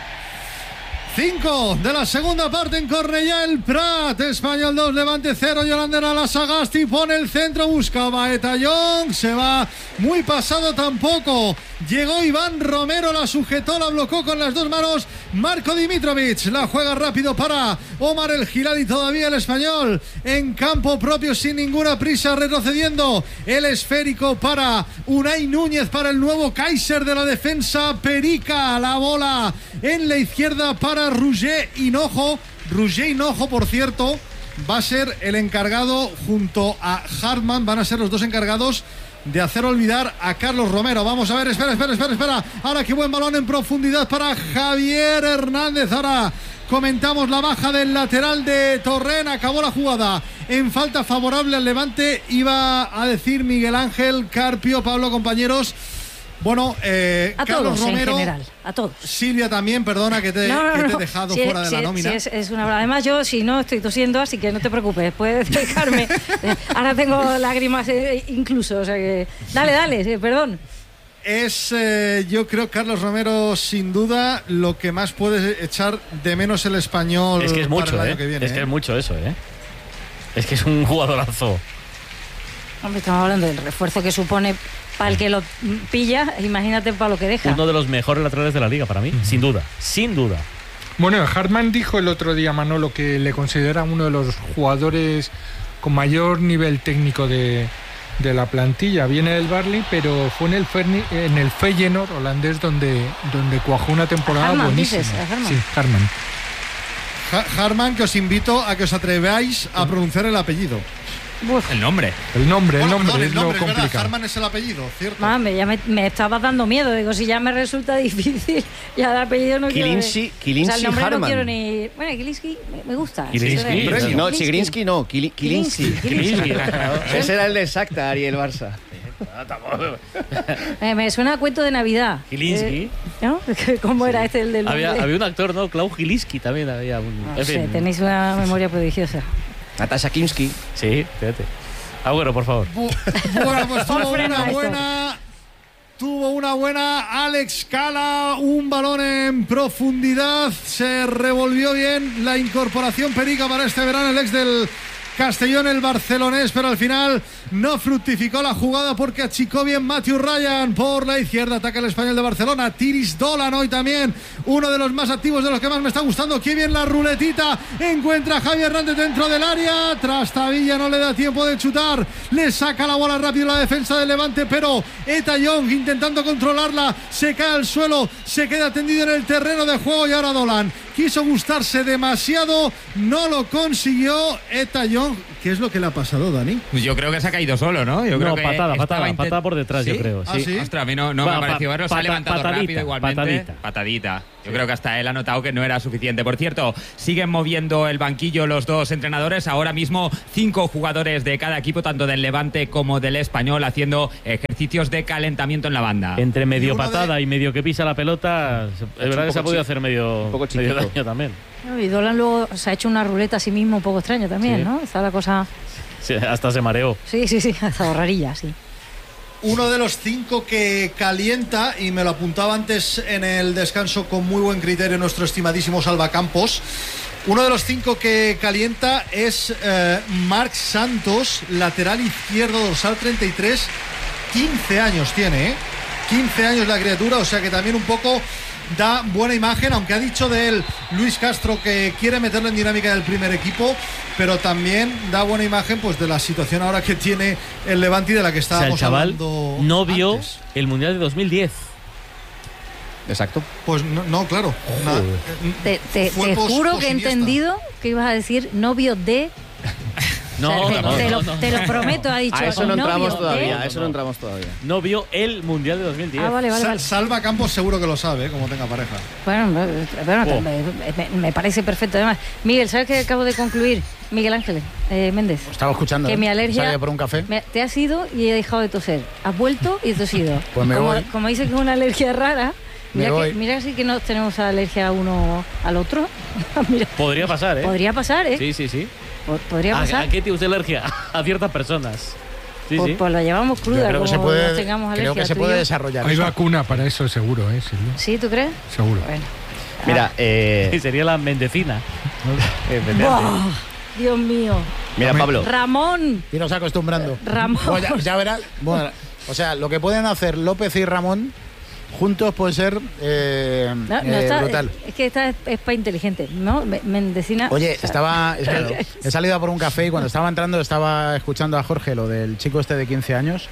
cinco de la segunda parte en Cornellá el Prat. Español dos, Levante cero. Yolander a la Sagasti pone el centro, busca Baeta Young, se va muy pasado tampoco. Llegó Iván Romero, la sujetó, la blocó con las dos manos Marco Dimitrovic. La juega rápido para Omar El Gilali, todavía el español en campo propio sin ninguna prisa, retrocediendo el esférico para Unai Núñez, para el nuevo Kaiser de la defensa Perica. La bola en la izquierda para Roger Hinojo. Roger Hinojo, por cierto, va a ser el encargado junto a Hartmann, van a ser los dos encargados de hacer olvidar a Carlos Romero. Vamos a ver, espera, espera, espera, espera. Ahora qué buen balón en profundidad para Javier Hernández. Ahora comentamos la baja del lateral de Torrent. Acabó la jugada en falta favorable al Levante. Iba a decir Miguel Ángel Carpio, Pablo, compañeros. Bueno, eh, a Carlos todos Romero, en general, a todos. Silvia también, perdona que te, no, no, que te no. he dejado sí, fuera de sí, la nómina. Sí, es, es una... Además yo, si no, estoy tosiendo, así que no te preocupes, puedes dejarme. Ahora tengo lágrimas eh, incluso, o sea que... Dale, dale, sí, perdón. Es, eh, yo creo, Carlos Romero, sin duda, lo que más puede echar de menos el español. Es que es mucho, para el ¿eh? año que viene, es que ¿eh? es mucho eso, ¿eh? Es que es un jugadorazo. Hombre, estamos hablando del refuerzo que supone para el que lo pilla, imagínate para lo que deja. Uno de los mejores laterales de la liga para mí, uh-huh. sin duda, sin duda. Bueno, Hartmann dijo el otro día, Manolo, que le considera uno de los jugadores con mayor nivel técnico de, de la plantilla. Viene del Barley, pero fue en el, Ferni, en el Feyenoord holandés donde, donde cuajó una temporada Hartmann, buenísima. Dices, Hartmann. Sí, Hartmann. Ha- Hartmann, que os invito a que os atreváis a pronunciar el apellido. Uf. El nombre. El nombre, Bueno, el nombre perdón, es el lo nombre, es verdad, complicado. Hartmann es el apellido, ¿cierto? Mame, ya me, me estaba dando miedo. Digo, si ya me resulta difícil, ya el apellido no Kilinski, quiero. Kilinski o sea, el nombre Hartmann. no quiero ni. Bueno, Kilinski me, me gusta. Kilinski. Eso de- No, Chigrinsky no, Kili- Kilinski. Kilinski. Ese era el de Shakhtar y el Barça. Eh, me suena a cuento de Navidad. Kilinski. Eh, ¿No? ¿Cómo era este el del Había, nombre? había un actor, ¿no? Klaus Kilinski también había un... No en sé, fin. tenéis una memoria prodigiosa. Natasha Kinski. Sí, fíjate. Agüero, por favor. Bu- bueno, pues tuvo Frena una esto. buena. Tuvo una buena Alex Cala, un balón en profundidad, se revolvió bien la incorporación Perica para este verano, el ex del Castellón el barcelonés, pero al final no fructificó la jugada porque achicó bien Matthew Ryan por la izquierda. Ataca el español de Barcelona, Tiris Dolan hoy también, uno de los más activos, de los que más me está gustando. Qué bien la ruletita, encuentra a Javi Hernández dentro del área, Trastavilla no le da tiempo de chutar, le saca la bola rápido la defensa del Levante, pero Eta Young intentando controlarla, se cae al suelo, se queda tendido en el terreno de juego y ahora Dolan quiso gustarse demasiado, no lo consiguió. Eta Young, ¿qué es lo que le ha pasado, Dani? Yo creo que se ha caído solo, ¿no? Yo creo no, que patada, patada, intent... patada por detrás, ¿Sí? yo creo. ¿Ah, Sí. sí? Ostras, a mí no, no Va, me ha parecido pa, verlo, se ha pata, levantado patadita, rápido igualmente. Patadita. Patadita. Yo creo que hasta él ha notado que no era suficiente. Por cierto, siguen moviendo el banquillo los dos entrenadores. Ahora mismo cinco jugadores de cada equipo, tanto del Levante como del Español, haciendo ejercicios de calentamiento en la banda. Entre medio Y uno patada de- y medio que pisa la pelota, es verdad que se ha podido chi- hacer medio, un poco medio chiquito. daño también. Y Dolan luego se ha hecho una ruleta a sí mismo un poco extraña también, Sí. ¿no? Está la cosa... Sí, hasta se mareó. Sí, sí, sí, ha estado rarilla, sí. Uno de los cinco que calienta, y me lo apuntaba antes en el descanso con muy buen criterio nuestro estimadísimo Salva Campos, uno de los cinco que calienta es eh, Marc Santos, lateral izquierdo, dorsal treinta y tres, quince años tiene, ¿eh? quince años la criatura, o sea que también un poco da buena imagen, aunque ha dicho de él Luis Castro que quiere meterlo en dinámica del primer equipo, pero también da buena imagen pues de la situación ahora que tiene el Levante y de la que O sea, estábamos el chaval hablando no vio antes. el Mundial de dos mil diez. Exacto. Pues no, no, claro. Nada. Te, te- Fue te pos- juro pos que he Iniesta. entendido que ibas a decir novio de... No, O sea, te, no, te no, lo, no. te lo prometo, ha dicho. A eso no novio entramos de- todavía, a eso no entramos todavía. No vio el Mundial de dos mil diez. Ah, vale, vale, Sa- vale. Salva Campos seguro que lo sabe, ¿eh? Como tenga pareja. Bueno, eh, bueno, Oh. me, me- me parece perfecto. Además, Miguel, ¿sabes qué acabo de concluir? Miguel Ángel eh, Méndez. Estaba escuchando. Que ¿eh? mi alergia... Salía por un café. me- te has ido y he dejado de toser. Has vuelto y he tosido. Pues me como, voy. como dice que es una alergia rara, Me mira, voy. que, mira si que no tenemos alergia uno al otro. Mira, Podría pasar, ¿eh? podría pasar, ¿eh? Sí, sí, sí. Po- Podría ¿A, pasar. ¿A qué tiene usted alergia? A ciertas personas. Sí, pues, sí. pues la llevamos Yo cruda, creo como que se puede, no tengamos alergia. creo que se tú y puede yo. desarrollar. Hay eso. vacuna para eso, seguro, ¿eh, Silvia? ¿Sí, tú crees? Seguro. Bueno. Mira, eh, Sí, sería la mendecina. ¡Buah! Dios mío. mira Pablo. Ramón. Y nos acostumbrando. Ramón. Bueno, ya, ya verás. Bueno, o sea, lo que pueden hacer López y Ramón juntos puede ser eh, No, no eh, está- brutal. Es que esta es, es para inteligente, ¿no? Me- Mendecina. Oye, o sea, estaba. es que he salido a por un café y cuando estaba entrando estaba escuchando a Jorge lo del chico este de quince años.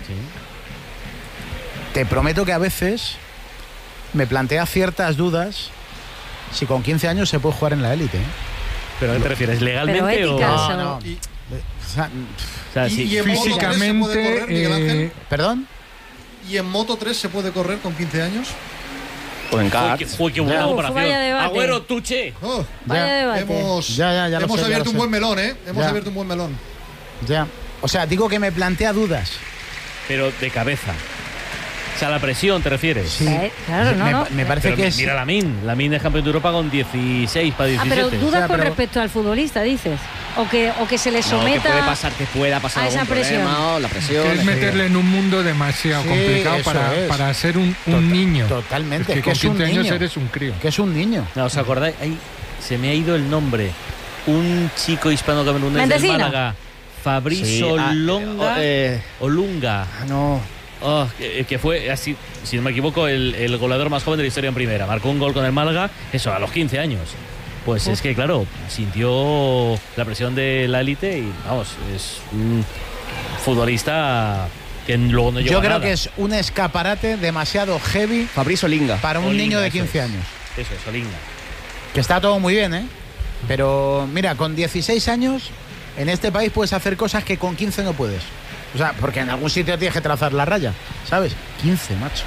Te prometo que a veces me plantea ciertas dudas si con quince años se puede jugar en la élite. ¿eh? ¿Pero a qué te refieres? ¿Legalmente Pero o...? ética, No, o sea, no. Y, O sea, o sea, y- sí. y en Moto tres se puede Físicamente, correr, Miguel Ángel. eh, ¿Perdón? ¿Y en Moto tres se puede correr con quince años? O en Uy, K. qué, uy, qué buena Uf, comparación. vaya debate. Agüero, tuche. Oh, Vaya Ya, debate. hemos Ya, ya, ya lo hemos sé, ya abierto lo un sé. buen melón, ¿eh? Hemos Ya. abierto un buen melón. Ya. O sea, digo que me plantea dudas. Pero de cabeza. O sea, la presión, ¿te refieres? Sí. Eh, claro, no, me, no. me parece Pero que mi- es. Mira Lamin. Lamin es campeón de Europa con dieciséis para Ah, diecisiete. pero dudas O sea, con pero- respecto al futbolista, dices. O que, o que se le No, que someta. puede pasar, que pueda pasar a algún esa presión. problema, o la presión. que es meterle en un mundo demasiado Sí, complicado eso para, es. para ser un, un Tota- niño. totalmente, Es que es que con es un quince años niño. eres un crío. Que es un niño. No, ¿os acordáis? Ahí se me ha ido el nombre. Un chico hispano-camerunés del Mendecina. Málaga. Fabricio Sí, ah, Olonga. eh, Olunga. ah, no. Oh, que, que fue, así, si no me equivoco, el, el goleador más joven de la historia en primera. Marcó un gol con el Málaga, eso, a los quince años. Pues es que, claro, sintió la presión de la élite y, vamos, es un futbolista que luego no llegó Yo a creo nada. que es un escaparate demasiado heavy Fabricio Linga. para un Olinga, niño de eso quince es. años. Eso es, Olinga. Que está todo muy bien, ¿eh? Pero mira, con dieciséis años en este país puedes hacer cosas que con quince no puedes. O sea, porque en algún sitio tienes que trazar la raya, ¿sabes? quince, macho.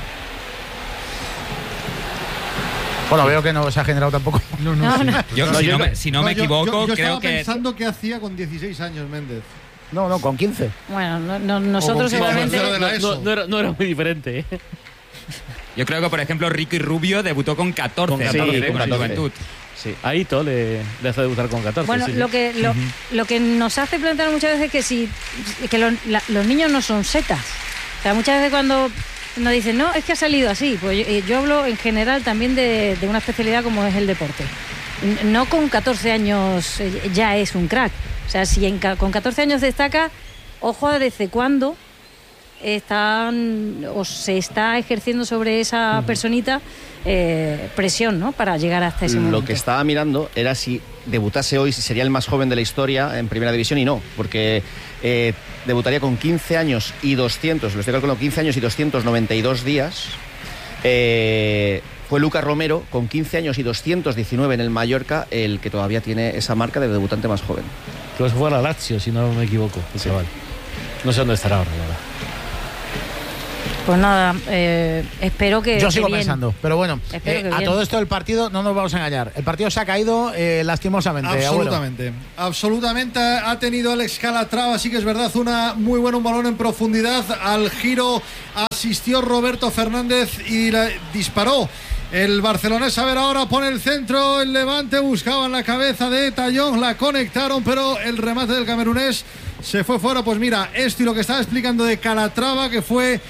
Bueno, veo que no se ha generado tampoco. No, no, No, sí. no. Yo, No, si, yo no no- me, si no me yo- equivoco, yo, yo creo estaba que. pensando qué hacía con dieciséis años Méndez. No, no, con quince. Bueno, no- no- nosotros O con seguramente. tercero de la No, ESO. no era, no era muy diferente, ¿eh? Yo creo que, por ejemplo, Ricky Rubio debutó con catorce. Con catorce, ¿eh? con Con la catorce. juventud. Sí. A Ito le, le hace debutar con catorce. Bueno, sí, sí. lo que lo, lo que nos hace plantear muchas veces que si que los, la- los niños no son setas. O sea, muchas veces cuando nos dicen, no, es que ha salido así, pues yo, eh, yo hablo en general también de, de una especialidad como es el deporte. N- No con catorce años eh, ya es un crack. O sea, si en, con catorce años destaca, ojo a desde cuándo están o se está ejerciendo sobre esa uh-huh. personita eh, presión, ¿no? Para llegar hasta ese momento. Lo que estaba mirando era si debutase hoy, si sería el más joven de la historia en Primera División, y no, porque eh, debutaría con quince años y doscientos, lo estoy calculando, quince años y doscientos noventa y dos días. Eh, fue Lucas Romero, con quince años y doscientos diecinueve en el Mallorca, el que todavía tiene esa marca de debutante más joven. Creo que fue a la Lazio, si no me equivoco, el sí. chaval. No sé dónde estará ahora, la verdad. Pues nada, eh, espero que. Yo sigo que pensando, pero bueno, eh, a todo esto el partido, no nos vamos a engañar. El partido se ha caído eh, lastimosamente. Absolutamente, abuelo. absolutamente. Ha tenido Alex Calatrava, sí que es verdad, una muy buena, un balón en profundidad. Al giro asistió Roberto Fernández y la disparó. El barcelonés, a ver, ahora pone el centro, el Levante buscaba en la cabeza de Tallón, la conectaron, pero el remate del camerunés se fue fuera. Pues mira, esto y lo que estaba explicando de Calatrava, que fue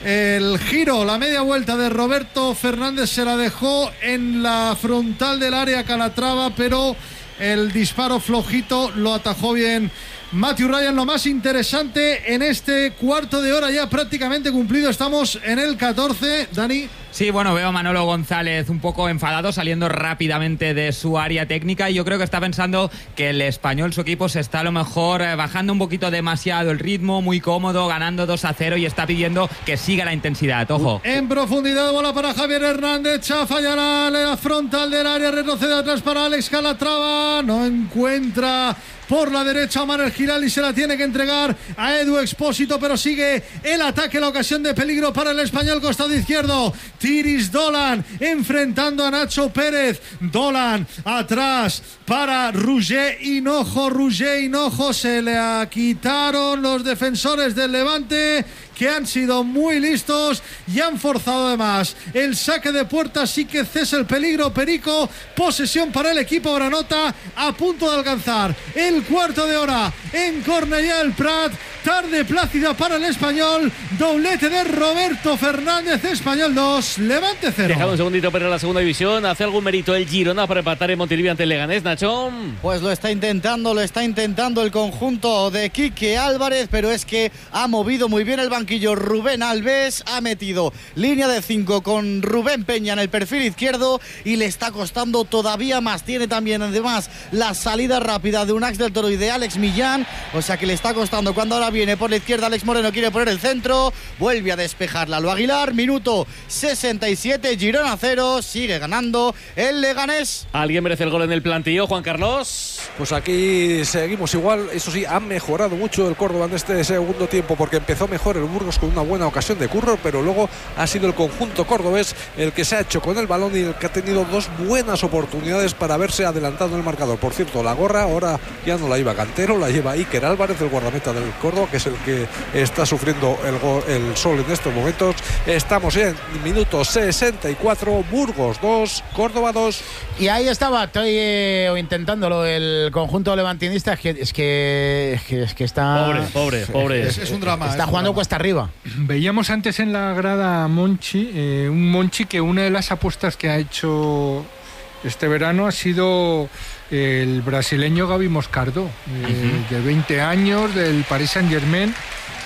el giro, la media vuelta de Roberto Fernández, se la dejó en la frontal del área Calatrava, pero el disparo flojito lo atajó bien Matthew Ryan. Lo más interesante en este cuarto de hora ya prácticamente cumplido, estamos en el catorce, Dani. Sí, bueno, veo a Manolo González un poco enfadado, saliendo rápidamente de su área técnica, y yo creo que está pensando que el Español, su equipo, se está a lo mejor eh, bajando un poquito demasiado el ritmo, muy cómodo, ganando dos a cero, y está pidiendo que siga la intensidad. Ojo. En profundidad, bola para Javier Hernández, chafa ya la, la frontal del área, retrocede atrás para Alex Calatrava, no encuentra por la derecha Omar El Hilali, se la tiene que entregar a Edu Expósito, pero sigue el ataque, la ocasión de peligro para el Español, costado izquierdo. Tiris Dolan enfrentando a Nacho Pérez. Dolan atrás para Roger Hinojo. Roger Hinojo, se le quitaron los defensores del Levante, que han sido muy listos y han forzado además el saque de puerta. Sí que cesa el peligro, Perico. Posesión para el equipo granota, a punto de alcanzar el cuarto de hora en Cornellà el Prat. Tarde plácida para el Español, doblete de Roberto Fernández. Español dos, Levante cero. Dejamos un segundito para la segunda división. ¿Hace algún mérito el Girona para empatar en Montilivi ante el Leganés, Nachón? Pues lo está intentando, lo está intentando el conjunto de Quique Álvarez, pero es que ha movido muy bien el banquillo Rubén Alves, ha metido línea de cinco con Rubén Peña en el perfil izquierdo y le está costando todavía más. Tiene también además la salida rápida de un Ax del Toro y de Alex Millán, o sea que le está costando. Cuando ahora viene por la izquierda Alex Moreno, quiere poner el centro, vuelve a despejar Lalo Aguilar. Minuto sesenta y siete, Girona cero, sigue ganando el Leganés. ¿Alguien merece el gol en el plantillo, Juan Carlos? Pues aquí seguimos igual. Eso sí, ha mejorado mucho el Córdoba en este segundo tiempo, porque empezó mejor el Burgos con una buena ocasión de Curro, pero luego ha sido el conjunto cordobés el que se ha hecho con el balón y el que ha tenido dos buenas oportunidades para haberse adelantado en el marcador. Por cierto, la gorra ahora ya no la lleva Cantero, la lleva Iker Álvarez, el guardameta del Córdoba, que es el que está sufriendo el, gol, el sol en estos momentos. Estamos en minuto sesenta y cuatro, Burgos dos, Córdoba dos. Y ahí estaba, estoy eh, intentándolo, el conjunto levantinista. Es que, es que, es que, es que está... Pobre, pobre, pobre. Es, es un drama. Está es jugando drama. cuesta arriba. Veíamos antes en la grada a Monchi, eh, un Monchi que una de las apuestas que ha hecho este verano ha sido el brasileño Gaby Moscardo, eh, uh-huh. de veinte años, del Paris Saint-Germain,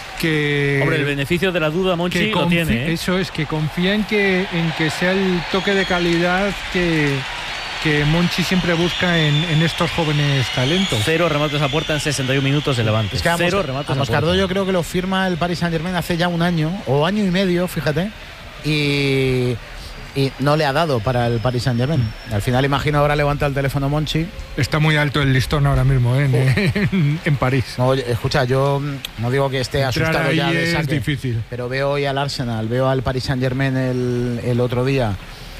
que... Hombre, el beneficio de la duda Monchi lo tiene, ¿eh? Eso es, que confía en que, en que sea el toque de calidad que... que Monchi siempre busca en, en estos jóvenes talentos. Cero remates a puerta en sesenta y un minutos de Levante. Es que a Cero Mos- remates a a Moscardo puerta. yo creo que lo firma el Paris Saint-Germain hace ya un año o año y medio, fíjate, y, y no le ha dado para el Paris Saint-Germain. Al final, imagino, ahora levanta el teléfono Monchi. Está muy alto el listón ahora mismo, ¿eh? en, Oh. en, en París. No, oye, escucha, yo no digo que esté Entrar asustado ya ahí de es saque, difícil. pero veo hoy al Arsenal, veo al Paris Saint-Germain el, el otro día.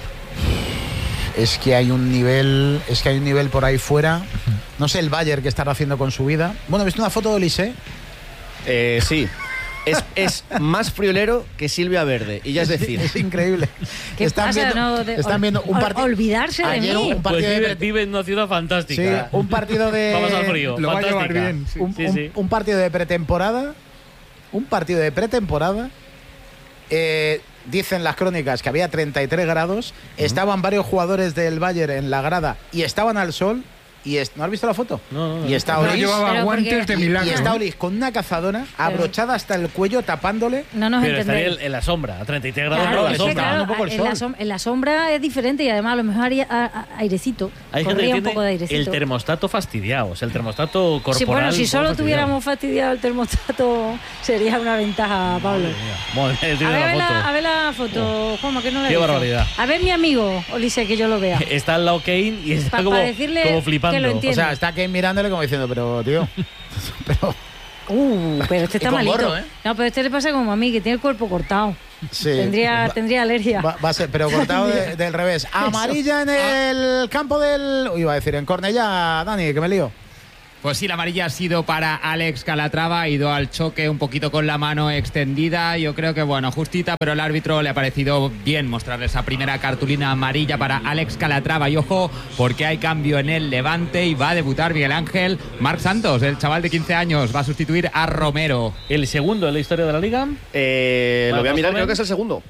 Es que hay un nivel, es que hay un nivel por ahí fuera. No sé el Bayern que estará haciendo con su vida. Bueno, ¿viste una foto de Olise? Eh, sí. Es, es más friolero que Silvia Verde, y ya es decir. Es increíble. ¿Qué están pasa? viendo, No, de- están viendo un ol- partido. olvidarse de Ayer mí. un Pues partido vive, de, vive en una ciudad fantástica. sí, un partido de Vamos al frío. Lo va a fantástica. llevar bien. Sí. un, Sí, un- sí. un partido de pretemporada. Un partido de pretemporada. Eh, dicen las crónicas que había treinta y tres grados. Uh-huh. Estaban varios jugadores del Bayern en la grada y estaban al sol. Y es, ¿no has visto la foto? No, no, no. Y está No, Olis, llevaba Pero guantes porque- de y, milagro. y está ¿no? Olis con una cazadora abrochada hasta el cuello, tapándole. No nos Pero estaría entendéis. en, en la sombra, a treinta y tres grados. Claro, no, la es que, sombra. claro, un poco el en, la sol. som- en la sombra es diferente y además a lo mejor haría a- a- airecito. Hay gente Corría que un poco de tiene el airecito. termostato fastidiado, o sea, el termostato corporal. Sí, bueno, si un poco solo fastidiado. tuviéramos fastidiado el termostato sería una ventaja, Pablo. Madre mía, A tiene ver, la a ver la, foto. a ver la foto, Juanma, que no la he Qué visto. barbaridad. A ver mi amigo, Olise, que yo lo vea. Está al lado Kane y está Pa- como, pa decirle como que flipando. lo O entiende. sea, está Kane mirándole como diciendo, pero tío. pero, Uh, pero este Y está con malito. gorro, ¿eh? No, pero este le pasa como a mí, que tiene el cuerpo cortado. sí. Tendría, Va- tendría alergia. Va, va a ser, pero cortado de- del revés. Amarilla en el campo del. Uy, iba a decir, en Cornellá, Dani, que me lío. Pues sí, la amarilla ha sido para Alex Calatrava, ha ido al choque un poquito con la mano extendida, yo creo que bueno, justita, pero el árbitro le ha parecido bien mostrarle esa primera cartulina amarilla para Alex Calatrava. Y ojo, porque hay cambio en el Levante y va a debutar Miguel Ángel Marc Santos, el chaval de quince años, va a sustituir a Romero. ¿El segundo en la historia de la liga? Eh, lo voy a ¿Más mirar, joven? creo que es el segundo.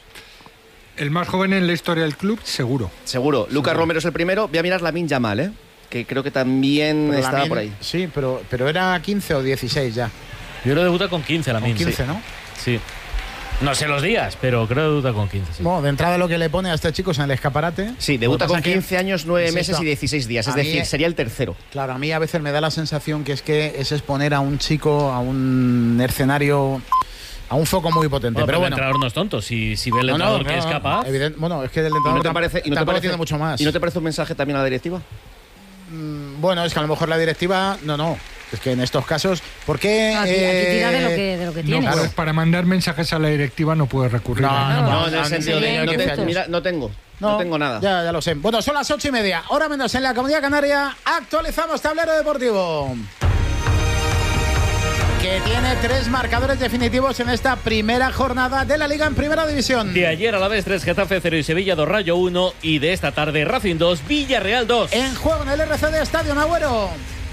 El más joven en la historia del club, seguro. Seguro. Lucas Romero es el primero. Voy a mirar Lamine Yamal, ¿eh? Que creo que también Pero estaba Lamine- por ahí. Sí, pero, pero era quince o dieciséis ya. Yo creo que debuta con quince la Con Min. quince, sí. ¿no? Sí. No sé los días, pero creo que debuta con quince. Sí. Bueno, de entrada lo que le pone a este chico es en el escaparate. Sí, debuta Lo que con pasa que- quince años, nueve Insisto, meses y dieciséis días. Es a mí- decir, sería el tercero. Claro, a mí a veces me da la sensación que es que es exponer a un chico a un escenario, a un foco muy potente. Bueno, pero pero bueno. el entrenador no es tonto. Si, si ve el No, no, entrenador que no, es no, capaz. evidente- bueno, es que el ¿Y entrenador no te tam- parece, y no te tampoco parece, tiene mucho más. ¿Y no te parece un mensaje también a la directiva? Mm, Bueno, es que a lo mejor la directiva, no, no. Es que en estos casos, ¿por qué? No, aquí, aquí eh, tira de lo que, de lo que No, tienes. puedes- para mandar mensajes a la directiva no puedes recurrir No, a no, nada. No, en el no, sentido sería de. No, quince te- años. mira, no tengo. No, tengo nada. Ya, ya lo sé. Bueno, son las ocho y media. Hora menos en la Comunidad Canaria. Actualizamos tablero deportivo. Que tiene tres marcadores definitivos en esta primera jornada de la Liga en Primera División. De ayer a la vez tres, Getafe cero y Sevilla dos, Rayo uno. Y de esta tarde, Racing dos, Villarreal dos. En juego en el R C D Estadio Nagüero.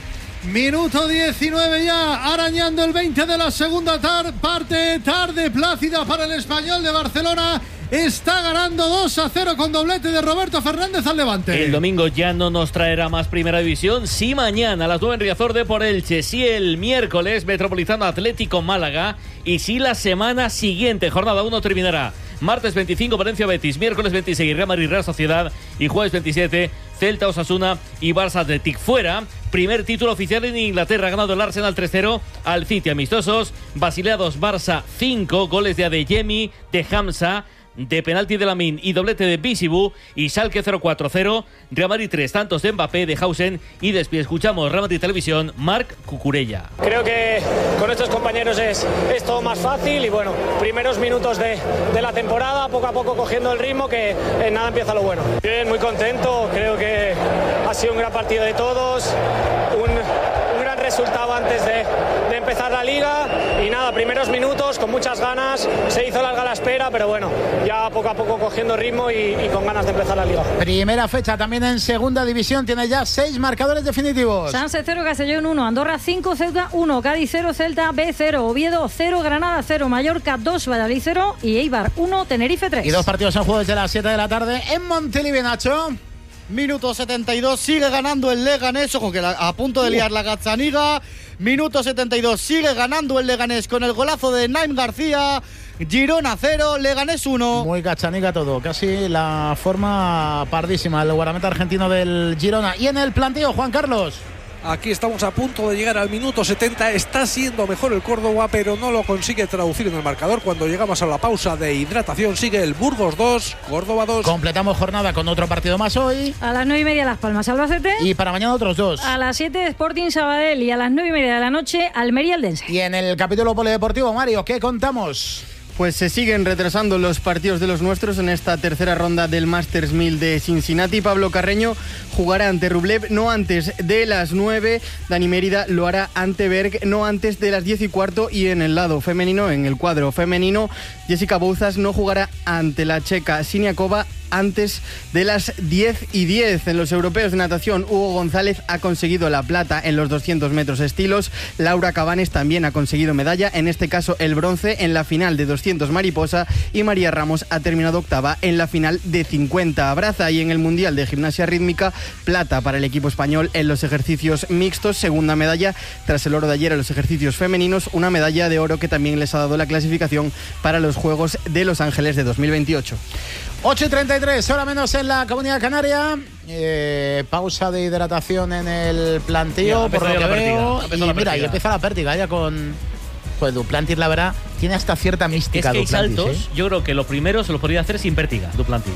Minuto diecinueve ya, arañando el veinte de la segunda tar- parte, tarde plácida para el Español de Barcelona. Está ganando dos a cero con doblete de Roberto Fernández al Levante. El domingo ya no nos traerá más Primera División. Sí, mañana a las nueve en Riazor por Elche. Sí, el miércoles Metropolitano Atlético Málaga. Y sí, la semana siguiente, jornada uno, terminará martes veinticinco Valencia Betis, miércoles veintiséis Real Madrid Real Sociedad y jueves veintisiete Celta Osasuna y Barça Athletic. Fuera, primer título oficial en Inglaterra, ha ganado el Arsenal tres cero al City. Amistosos, Basilea dos, Barça cinco, goles de Adeyemi, de Hamza, de penalti de Lamin y doblete de Bisibu. Y Schalke cero cuatro cero, Real Madrid tres, tantos de Mbappé, de Hausen y después escuchamos Real Madrid Televisión, Marc Cucurella. Creo que con estos compañeros es, es todo más fácil y bueno, primeros minutos de, de la temporada, poco a poco cogiendo el ritmo, que en nada empieza lo bueno. Bien, muy contento, creo que ha sido un gran partido de todos, un, un gran resultado antes de, de empezar la liga y nada, primeros minutos con muchas ganas, se hizo larga la espera, pero bueno, ya poco a poco cogiendo ritmo y, y con ganas de empezar la liga. Primera fecha también en Segunda División. Tiene ya seis marcadores definitivos. Sanse cero, Castellón uno, Andorra cinco, Ceuta uno, Cádiz cero, Celta B cero, Oviedo cero, Granada cero, Mallorca dos, Valladolid cero y Eibar uno, Tenerife tres. Y dos partidos en juego desde las siete de la tarde en Montilivi, Nacho. Minuto setenta y dos, sigue ganando el Leganés, ojo que la- a punto de liar la Gazzaniga. Minuto setenta y dos, sigue ganando el Leganés con el golazo de Naim García. Girona cero, Leganés uno. Muy cachanica todo, casi la forma pardísima el guardameta argentino del Girona. Y en el planteo, Juan Carlos. Aquí estamos a punto de llegar al minuto setenta. Está siendo mejor el Córdoba, pero no lo consigue traducir en el marcador. Cuando llegamos a la pausa de hidratación, sigue el Burgos dos, Córdoba dos. Completamos jornada con otro partido más hoy. A las nueve y media Las Palmas, Albacete. Y para mañana otros dos. A las siete Sporting Sabadell y a las nueve y media de la noche Almería Eldense. Y en el capítulo polideportivo, Mario, ¿qué contamos? Pues se siguen retrasando los partidos de los nuestros en esta tercera ronda del Masters mil de Cincinnati. Pablo Carreño jugará ante Rublev no antes de las nueve. Dani Mérida lo hará ante Berg no antes de las diez y cuarto. Y en el lado femenino, en el cuadro femenino, Jessica Bouzas no jugará ante la checa Siniakova antes de las diez y diez. En los europeos de natación, Hugo González ha conseguido la plata en los doscientos metros estilos. Laura Cabanes también ha conseguido medalla, en este caso el bronce en la final de doscientos mariposa, y María Ramos ha terminado octava en la final de cincuenta braza. Y en el Mundial de Gimnasia Rítmica, plata para el equipo español en los ejercicios mixtos, segunda medalla tras el oro de ayer en los ejercicios femeninos, una medalla de oro que también les ha dado la clasificación para los Juegos de Los Ángeles de dos mil veintiocho. ocho y treinta y tres, hora menos en la Comunidad Canaria. Eh, pausa de hidratación en el plantío, ya, por lo que veo. pértiga, Y la mira, y empieza la pértiga ya con... Pues Duplantis, la verdad, tiene hasta cierta mística. Es que hay Duplantis, saltos, ¿eh? yo creo que lo primero se lo podría hacer sin pértiga, Duplantis.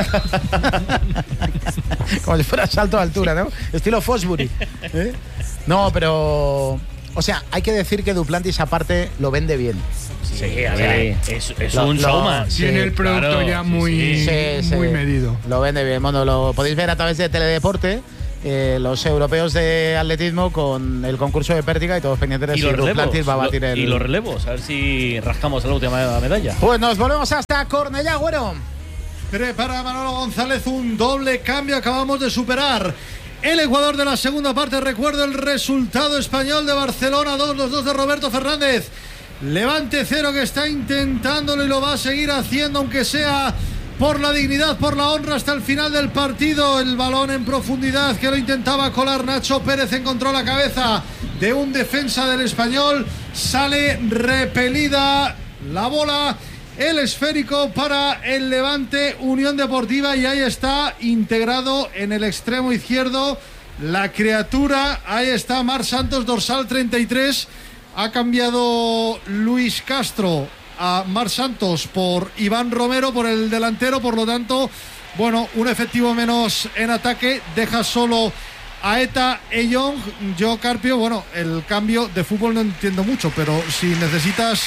Como si fuera salto de altura, ¿no? Estilo Fosbury. ¿Eh? No, pero... O sea, hay que decir que Duplantis aparte lo vende bien. Sí, a ver, Sí. es, es Lo- un lo- showman. sí, Tiene el producto claro, ya sí, muy, Sí, sí. muy medido. Lo vende bien. Bueno, lo podéis ver a través de Teledeporte. Eh, los europeos de atletismo con el concurso de pértiga y todos pendientes de Y si los Duplantis relevos, va a batir lo- el... y los relevos, a ver si rascamos la última medalla. Pues nos volvemos hasta Cornellá, güero. Prepara Manolo González un doble cambio. Acabamos de superar el Ecuador de la segunda parte. Recuerdo el resultado español de Barcelona dos, los dos de Roberto Fernández. Levante cero, que está intentándolo y lo va a seguir haciendo, aunque sea por la dignidad, por la honra, hasta el final del partido. El balón en profundidad que lo intentaba colar Nacho Pérez, encontró la cabeza de un defensa del Español, sale repelida la bola. El esférico para el Levante Unión Deportiva, y ahí está integrado en el extremo izquierdo la criatura. Ahí está Marc Santos, dorsal treinta y tres. Ha cambiado Luis Castro a Marc Santos por Iván Romero, por el delantero. Por lo tanto, bueno, un efectivo menos en ataque. Deja solo a Eta Eyong. Yo, Carpio, bueno, el cambio de fútbol no entiendo mucho, pero si necesitas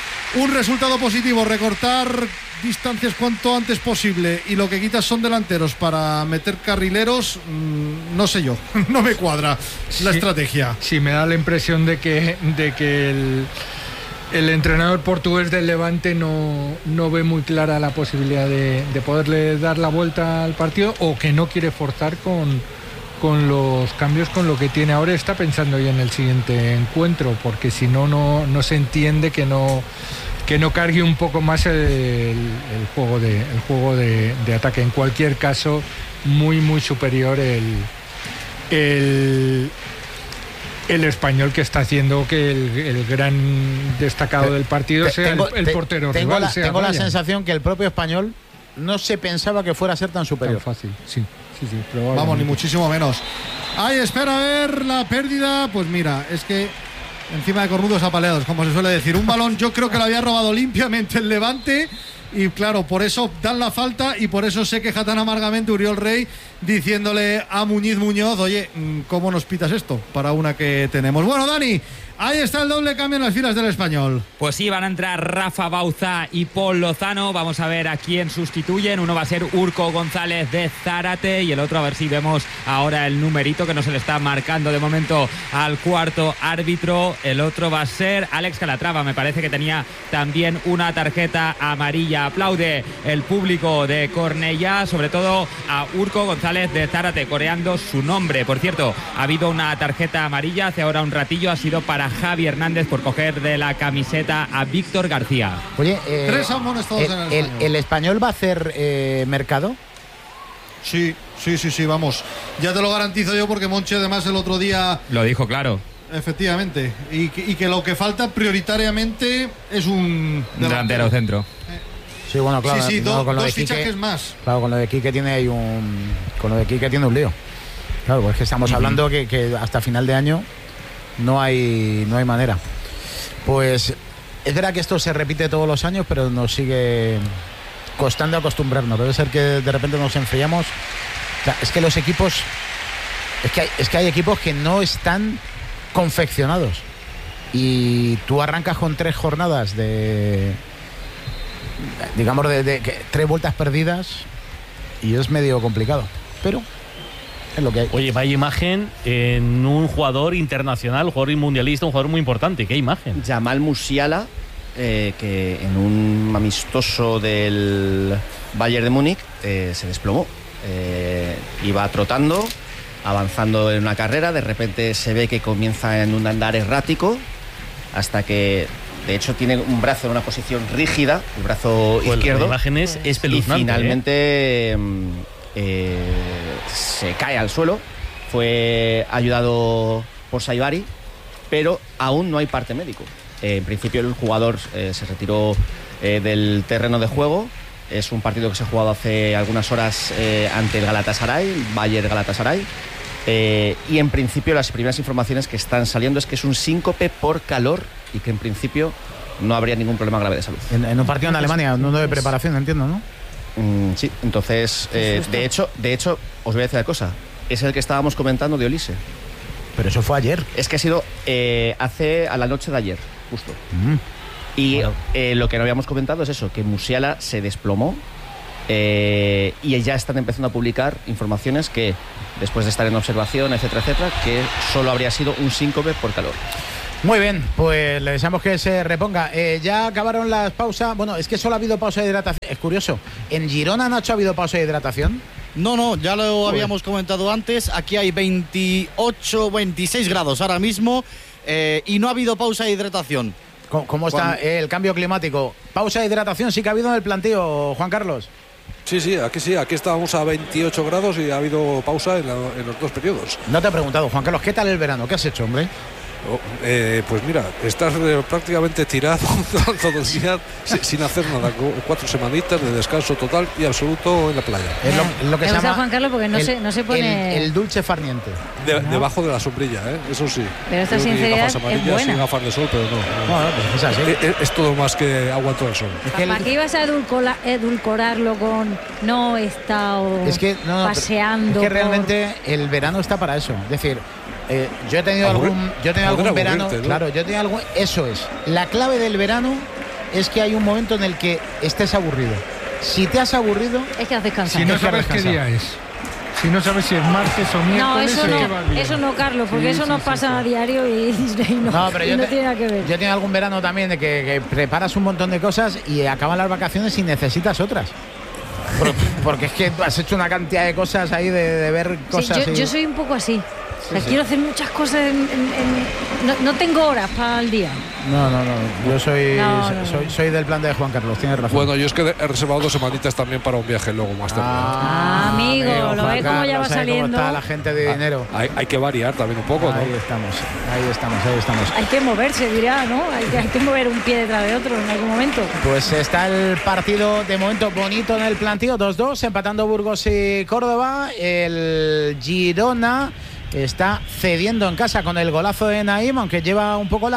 un resultado positivo, recortar distancias cuanto antes posible, y lo que quitas son delanteros para meter carrileros, mmm, no sé yo, no me cuadra la Sí, estrategia. Sí, me da la impresión de que, de que el, el entrenador portugués del Levante no, no ve muy clara la posibilidad de, de poderle dar la vuelta al partido, o que no quiere forzar con, con los cambios, con lo que tiene ahora. Está pensando ya en el siguiente encuentro, porque si no, no, no se entiende que no... que no cargue un poco más el, el juego de el juego de, de ataque. En cualquier caso, muy muy superior el el, el español, que está haciendo que el, el gran destacado del partido Te- sea tengo- el, el te- portero tengo rival. la, sea tengo la Ryan. sensación que el propio español no se pensaba que fuera a ser tan superior. Tan fácil, sí, sí, sí, Vamos, ni muchísimo menos. Ahí espera a ver la pérdida. Pues mira, es que encima de cornudos apaleados, como se suele decir. Un balón, yo creo que lo había robado limpiamente el Levante, y claro, por eso dan la falta, y por eso se queja tan amargamente Uriol Rey, diciéndole a Muñiz Muñoz: oye, ¿cómo nos pitas esto para una que tenemos? Bueno, Dani, ahí está el doble cambio en las filas del Español. Pues sí, van a entrar Rafa Bauza y Paul Lozano. Vamos a ver a quién sustituyen. Uno va a ser Urco González de Zárate, y el otro, a ver si vemos ahora el numerito que no se le está marcando de momento al cuarto árbitro. El otro va a ser Alex Calatrava. Me parece que tenía también una tarjeta amarilla. Aplaude el público de Cornellá, sobre todo a Urco González de Zárate, coreando su nombre. Por cierto, ha habido una tarjeta amarilla hace ahora un ratillo, ha sido para Javi Hernández por coger de la camiseta a Víctor García. Oye, eh, Tres amonestados el, en el el, Español. el español va a hacer eh, mercado. Sí, sí, sí, sí, vamos. Ya te lo garantizo yo, porque Monchi además el otro día... Lo dijo claro. Efectivamente. Y que, y que lo que falta prioritariamente es un Delantero centro. Sí, bueno, claro. Sí, sí, no, do- con lo dos de Quique- fichajes más. Claro, con lo de Quique tiene ahí un. Con lo de Quique tiene un lío. Claro, pues es que estamos hablando que, que hasta final de año no hay, no hay manera. Pues es verdad que esto se repite todos los años, pero nos sigue costando acostumbrarnos. Debe ser que de repente nos enfriamos. O sea, es que los equipos. Es que hay, es que hay equipos que no están confeccionados. Y tú arrancas con tres jornadas de. digamos, de, de, que tres vueltas perdidas, y es medio complicado. Pero es lo que hay. Oye, vaya imagen en un jugador internacional, un jugador mundialista, un jugador muy importante. ¿Qué imagen? Jamal Musiala eh, que en un amistoso del Bayern de Múnich eh, se desplomó. Eh, iba trotando, avanzando en una carrera, de repente se ve que comienza en un andar errático, hasta que de hecho tiene un brazo en una posición rígida, el brazo pues izquierdo. La imagen es espeluznante. Y finalmente ¿eh? Eh, se cae al suelo. Fue ayudado por Saibari, pero aún no hay parte médico. Eh, en principio el jugador eh, se retiró eh, del terreno de juego. Es un partido que se ha jugado hace algunas horas eh, ante el Galatasaray, Bayer Galatasaray. Eh, y en principio las primeras informaciones que están saliendo es que es un síncope por calor y que en principio no habría ningún problema grave de salud. En, en un partido en Alemania, no de preparación, entiendo, ¿no? Mm, sí, entonces, eh, de hecho, de hecho, os voy a decir una cosa. Es el que estábamos comentando de Olise. Pero eso fue ayer. Es que ha sido eh, hace a la noche de ayer, justo. Mm. Y bueno. eh, lo que no habíamos comentado es eso, que Musiala se desplomó eh, y ya están empezando a publicar informaciones que, después de estar en observación, etcétera, etcétera, que solo habría sido un síncope por calor. Muy bien, pues le deseamos que se reponga. Eh, ya acabaron las pausas. Bueno, es que solo ha habido pausa de hidratación. Es curioso. ¿En Girona, Nacho, ha habido pausa de hidratación? No, no, ya lo Joder. habíamos comentado antes. Aquí hay veintiocho, veintiséis grados ahora mismo eh, y no ha habido pausa de hidratación. ¿Cómo, cómo está Juan... el cambio climático? Pausa de hidratación sí que ha habido en el planteo, Juan Carlos. Sí, sí, aquí sí, aquí estábamos a veintiocho grados y ha habido pausa en, la, en los dos periodos. No te he preguntado, Juan Carlos, ¿qué tal el verano? ¿Qué has hecho, hombre? Oh, eh, pues mira, estás eh, prácticamente tirado todo el día sin hacer nada, cuatro semanitas de descanso total y absoluto en la playa. Es lo, es lo que me se gusta llama Juan Carlos porque no, el, se, no se pone... El, el dulce farniente. De, no. Debajo de la sombrilla, ¿eh? Eso sí. Pero esta Yo sinceridad gafas amarillas, es buena. sin gafas de sol, pero no. no. no, pues es, así. Es, es todo más que aguanto el sol. Es que ¿Para el... qué ibas a edulcora, edulcorarlo con no he estado es que, no, paseando? Es que por... realmente el verano está para eso. Es decir, eh, yo he tenido Aburrir, algún, yo he tenido algún verano, ¿no? Claro, yo he tenido algún, eso es. La clave del verano es que hay un momento en el que estés aburrido. Si te has aburrido, es que has descansado. Si no sabes qué día es. Si no sabes si es martes o miércoles. No, eso no, eso no, Carlos, porque sí, eso sí, nos sí, pasa sí. a diario y, y no, no, pero y yo no te, tiene nada que ver. Yo he tenido algún verano también de que, que preparas un montón de cosas y acaban las vacaciones y necesitas otras. Por, porque es que has hecho una cantidad de cosas ahí de, de ver cosas. Sí, yo, y... yo soy un poco así. Sí, sí. Quiero hacer muchas cosas en, en, en, no, no tengo horas para el día. No, no, no. Yo soy, no, no, soy, soy del plan de Juan Carlos, tienes razón. Bueno, yo es que he reservado dos semanitas también para un viaje luego más tarde. Ah, amigo, amigo, lo ves cómo ya va saliendo. Cómo está la gente de dinero. Ah, hay, hay que variar también un poco, ahí ¿no? estamos, ahí estamos, ahí estamos. Hay que moverse, dirá, ¿no? Hay que, hay que mover un pie detrás de otro en algún momento. Pues está el partido de momento bonito en el planteo, dos dos, empatando Burgos y Córdoba. El Girona está cediendo en casa con el golazo de Naim, aunque lleva un poco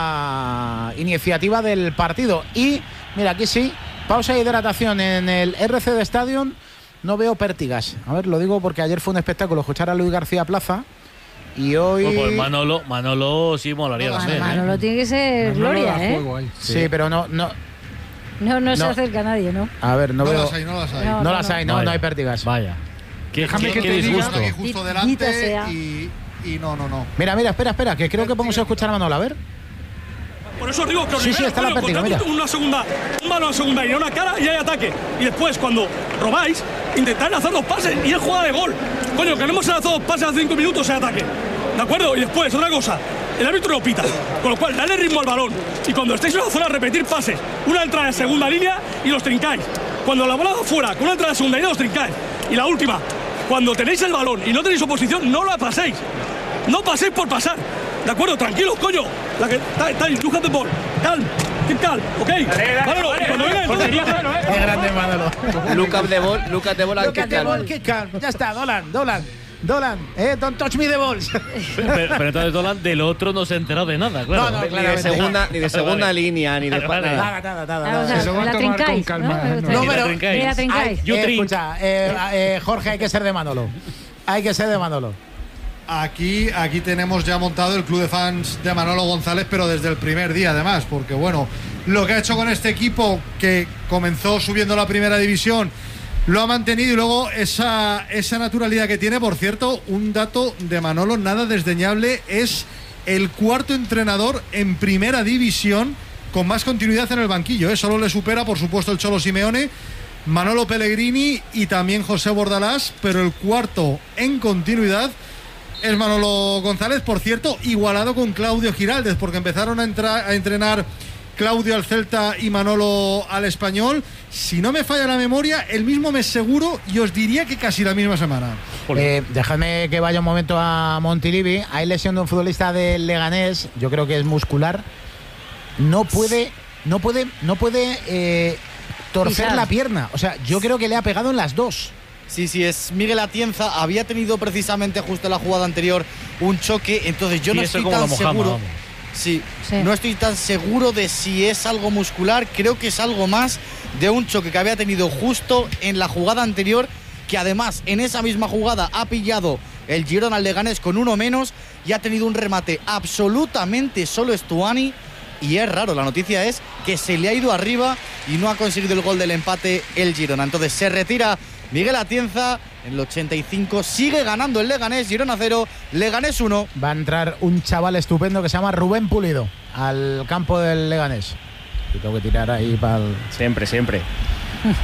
la iniciativa del partido. Y mira, aquí sí, pausa de hidratación en el R C D Stadium. No veo pértigas. A ver, lo digo porque ayer fue un espectáculo escuchar a Luis García Plaza. Y hoy... Pues, pues Manolo, Manolo sí molaría no, también. Manolo ¿eh? tiene que ser Manolo gloria, ¿eh? Sí, sí, pero no... no No, no, no se no. acerca a nadie, ¿no? A ver, no, no veo... las hay, no las hay. No, no, no las hay, no, no hay pértigas. Vaya. ¿Qué, Déjame qué, que qué te disgusto? diga aquí justo delante y, y no, no, no. Mira, mira, espera, espera, que creo que podemos escuchar a Manolo, a ver. Por eso os digo que sí, sí, está la pértiga, mira. Una segunda, un balón a segunda y una cara y hay ataque. Y después, cuando robáis, intentad hacer dos pases y es jugada de gol. Coño, que no hemos lanzado dos pases hace cinco minutos en ataque. ¿De acuerdo? Y después, otra cosa, el árbitro lo pita. Con lo cual, dale ritmo al balón. Y cuando estéis en la zona, repetir pases. Una entrada de segunda línea y los trincáis. Cuando la bola va fuera, con una entrada de segunda línea, los trincáis. Y la última, cuando tenéis el balón y no tenéis oposición, no la paséis. No paséis por pasar. ¿De acuerdo? Tranquilos, coño. La que está, you have the ball. Calm. Keep calm. ¿Ok? Manolo, cuando venga entonces... Qué grande, Manolo. Look up the ball, look at the ball and keep calm. Keep calm. Ya está, Dolan, Dolan. Dolan, eh, don't touch me the balls. pero, pero entonces Dolan del otro no se ha enterado de nada, claro. No, no, ni de segunda, ni de segunda línea, ni de vale, nada. Nada, nada, nada. O sea, se lo va a la tomar trincáis, con calma. ¿no? No, no, no pero la trincáis. Ay, eh, escucha, eh, eh, Jorge, hay que ser de Manolo. Hay que ser de Manolo. Aquí, aquí tenemos ya montado el club de fans de Manolo González, pero desde el primer día además, porque bueno, lo que ha hecho con este equipo que comenzó subiendo la primera división, lo ha mantenido y luego esa, esa naturalidad que tiene. Por cierto, un dato de Manolo nada desdeñable, es el cuarto entrenador en primera división con más continuidad en el banquillo, ¿eh? Solo le supera, por supuesto, el Cholo Simeone, Manolo Pellegrini y también José Bordalás, pero el cuarto en continuidad es Manolo González, por cierto, igualado con Claudio Giraldez, porque empezaron a, entrar, a entrenar Claudio al Celta y Manolo al Español. Si no me falla la memoria, el mismo mes seguro, y os diría que casi la misma semana. Eh, dejadme que vaya un momento a Montilivi. Hay lesión de un futbolista del Leganés, yo creo que es muscular. No puede, no puede, no puede eh, torcer Pisar. la pierna. O sea, yo creo que le ha pegado en las dos. Sí, sí, es Miguel Atienza. Había tenido precisamente justo en la jugada anterior un choque, entonces yo Sí, no eso estoy como tan la Mojama, seguro. vamos. Sí, Sí. no estoy tan seguro de si es algo muscular. Creo que es algo más de un choque que había tenido justo en la jugada anterior, que además en esa misma jugada ha pillado el Girona al Leganés con uno menos y ha tenido un remate absolutamente solo Estuani. Y es raro, la noticia es que se le ha ido arriba y no ha conseguido el gol del empate el Girona. Entonces se retira Miguel Atienza en el ochenta y cinco, sigue ganando el Leganés, Girona cero, Leganés uno. Va a entrar un chaval estupendo que se llama Rubén Pulido al campo del Leganés. Y tengo que tirar ahí para el... Siempre, siempre.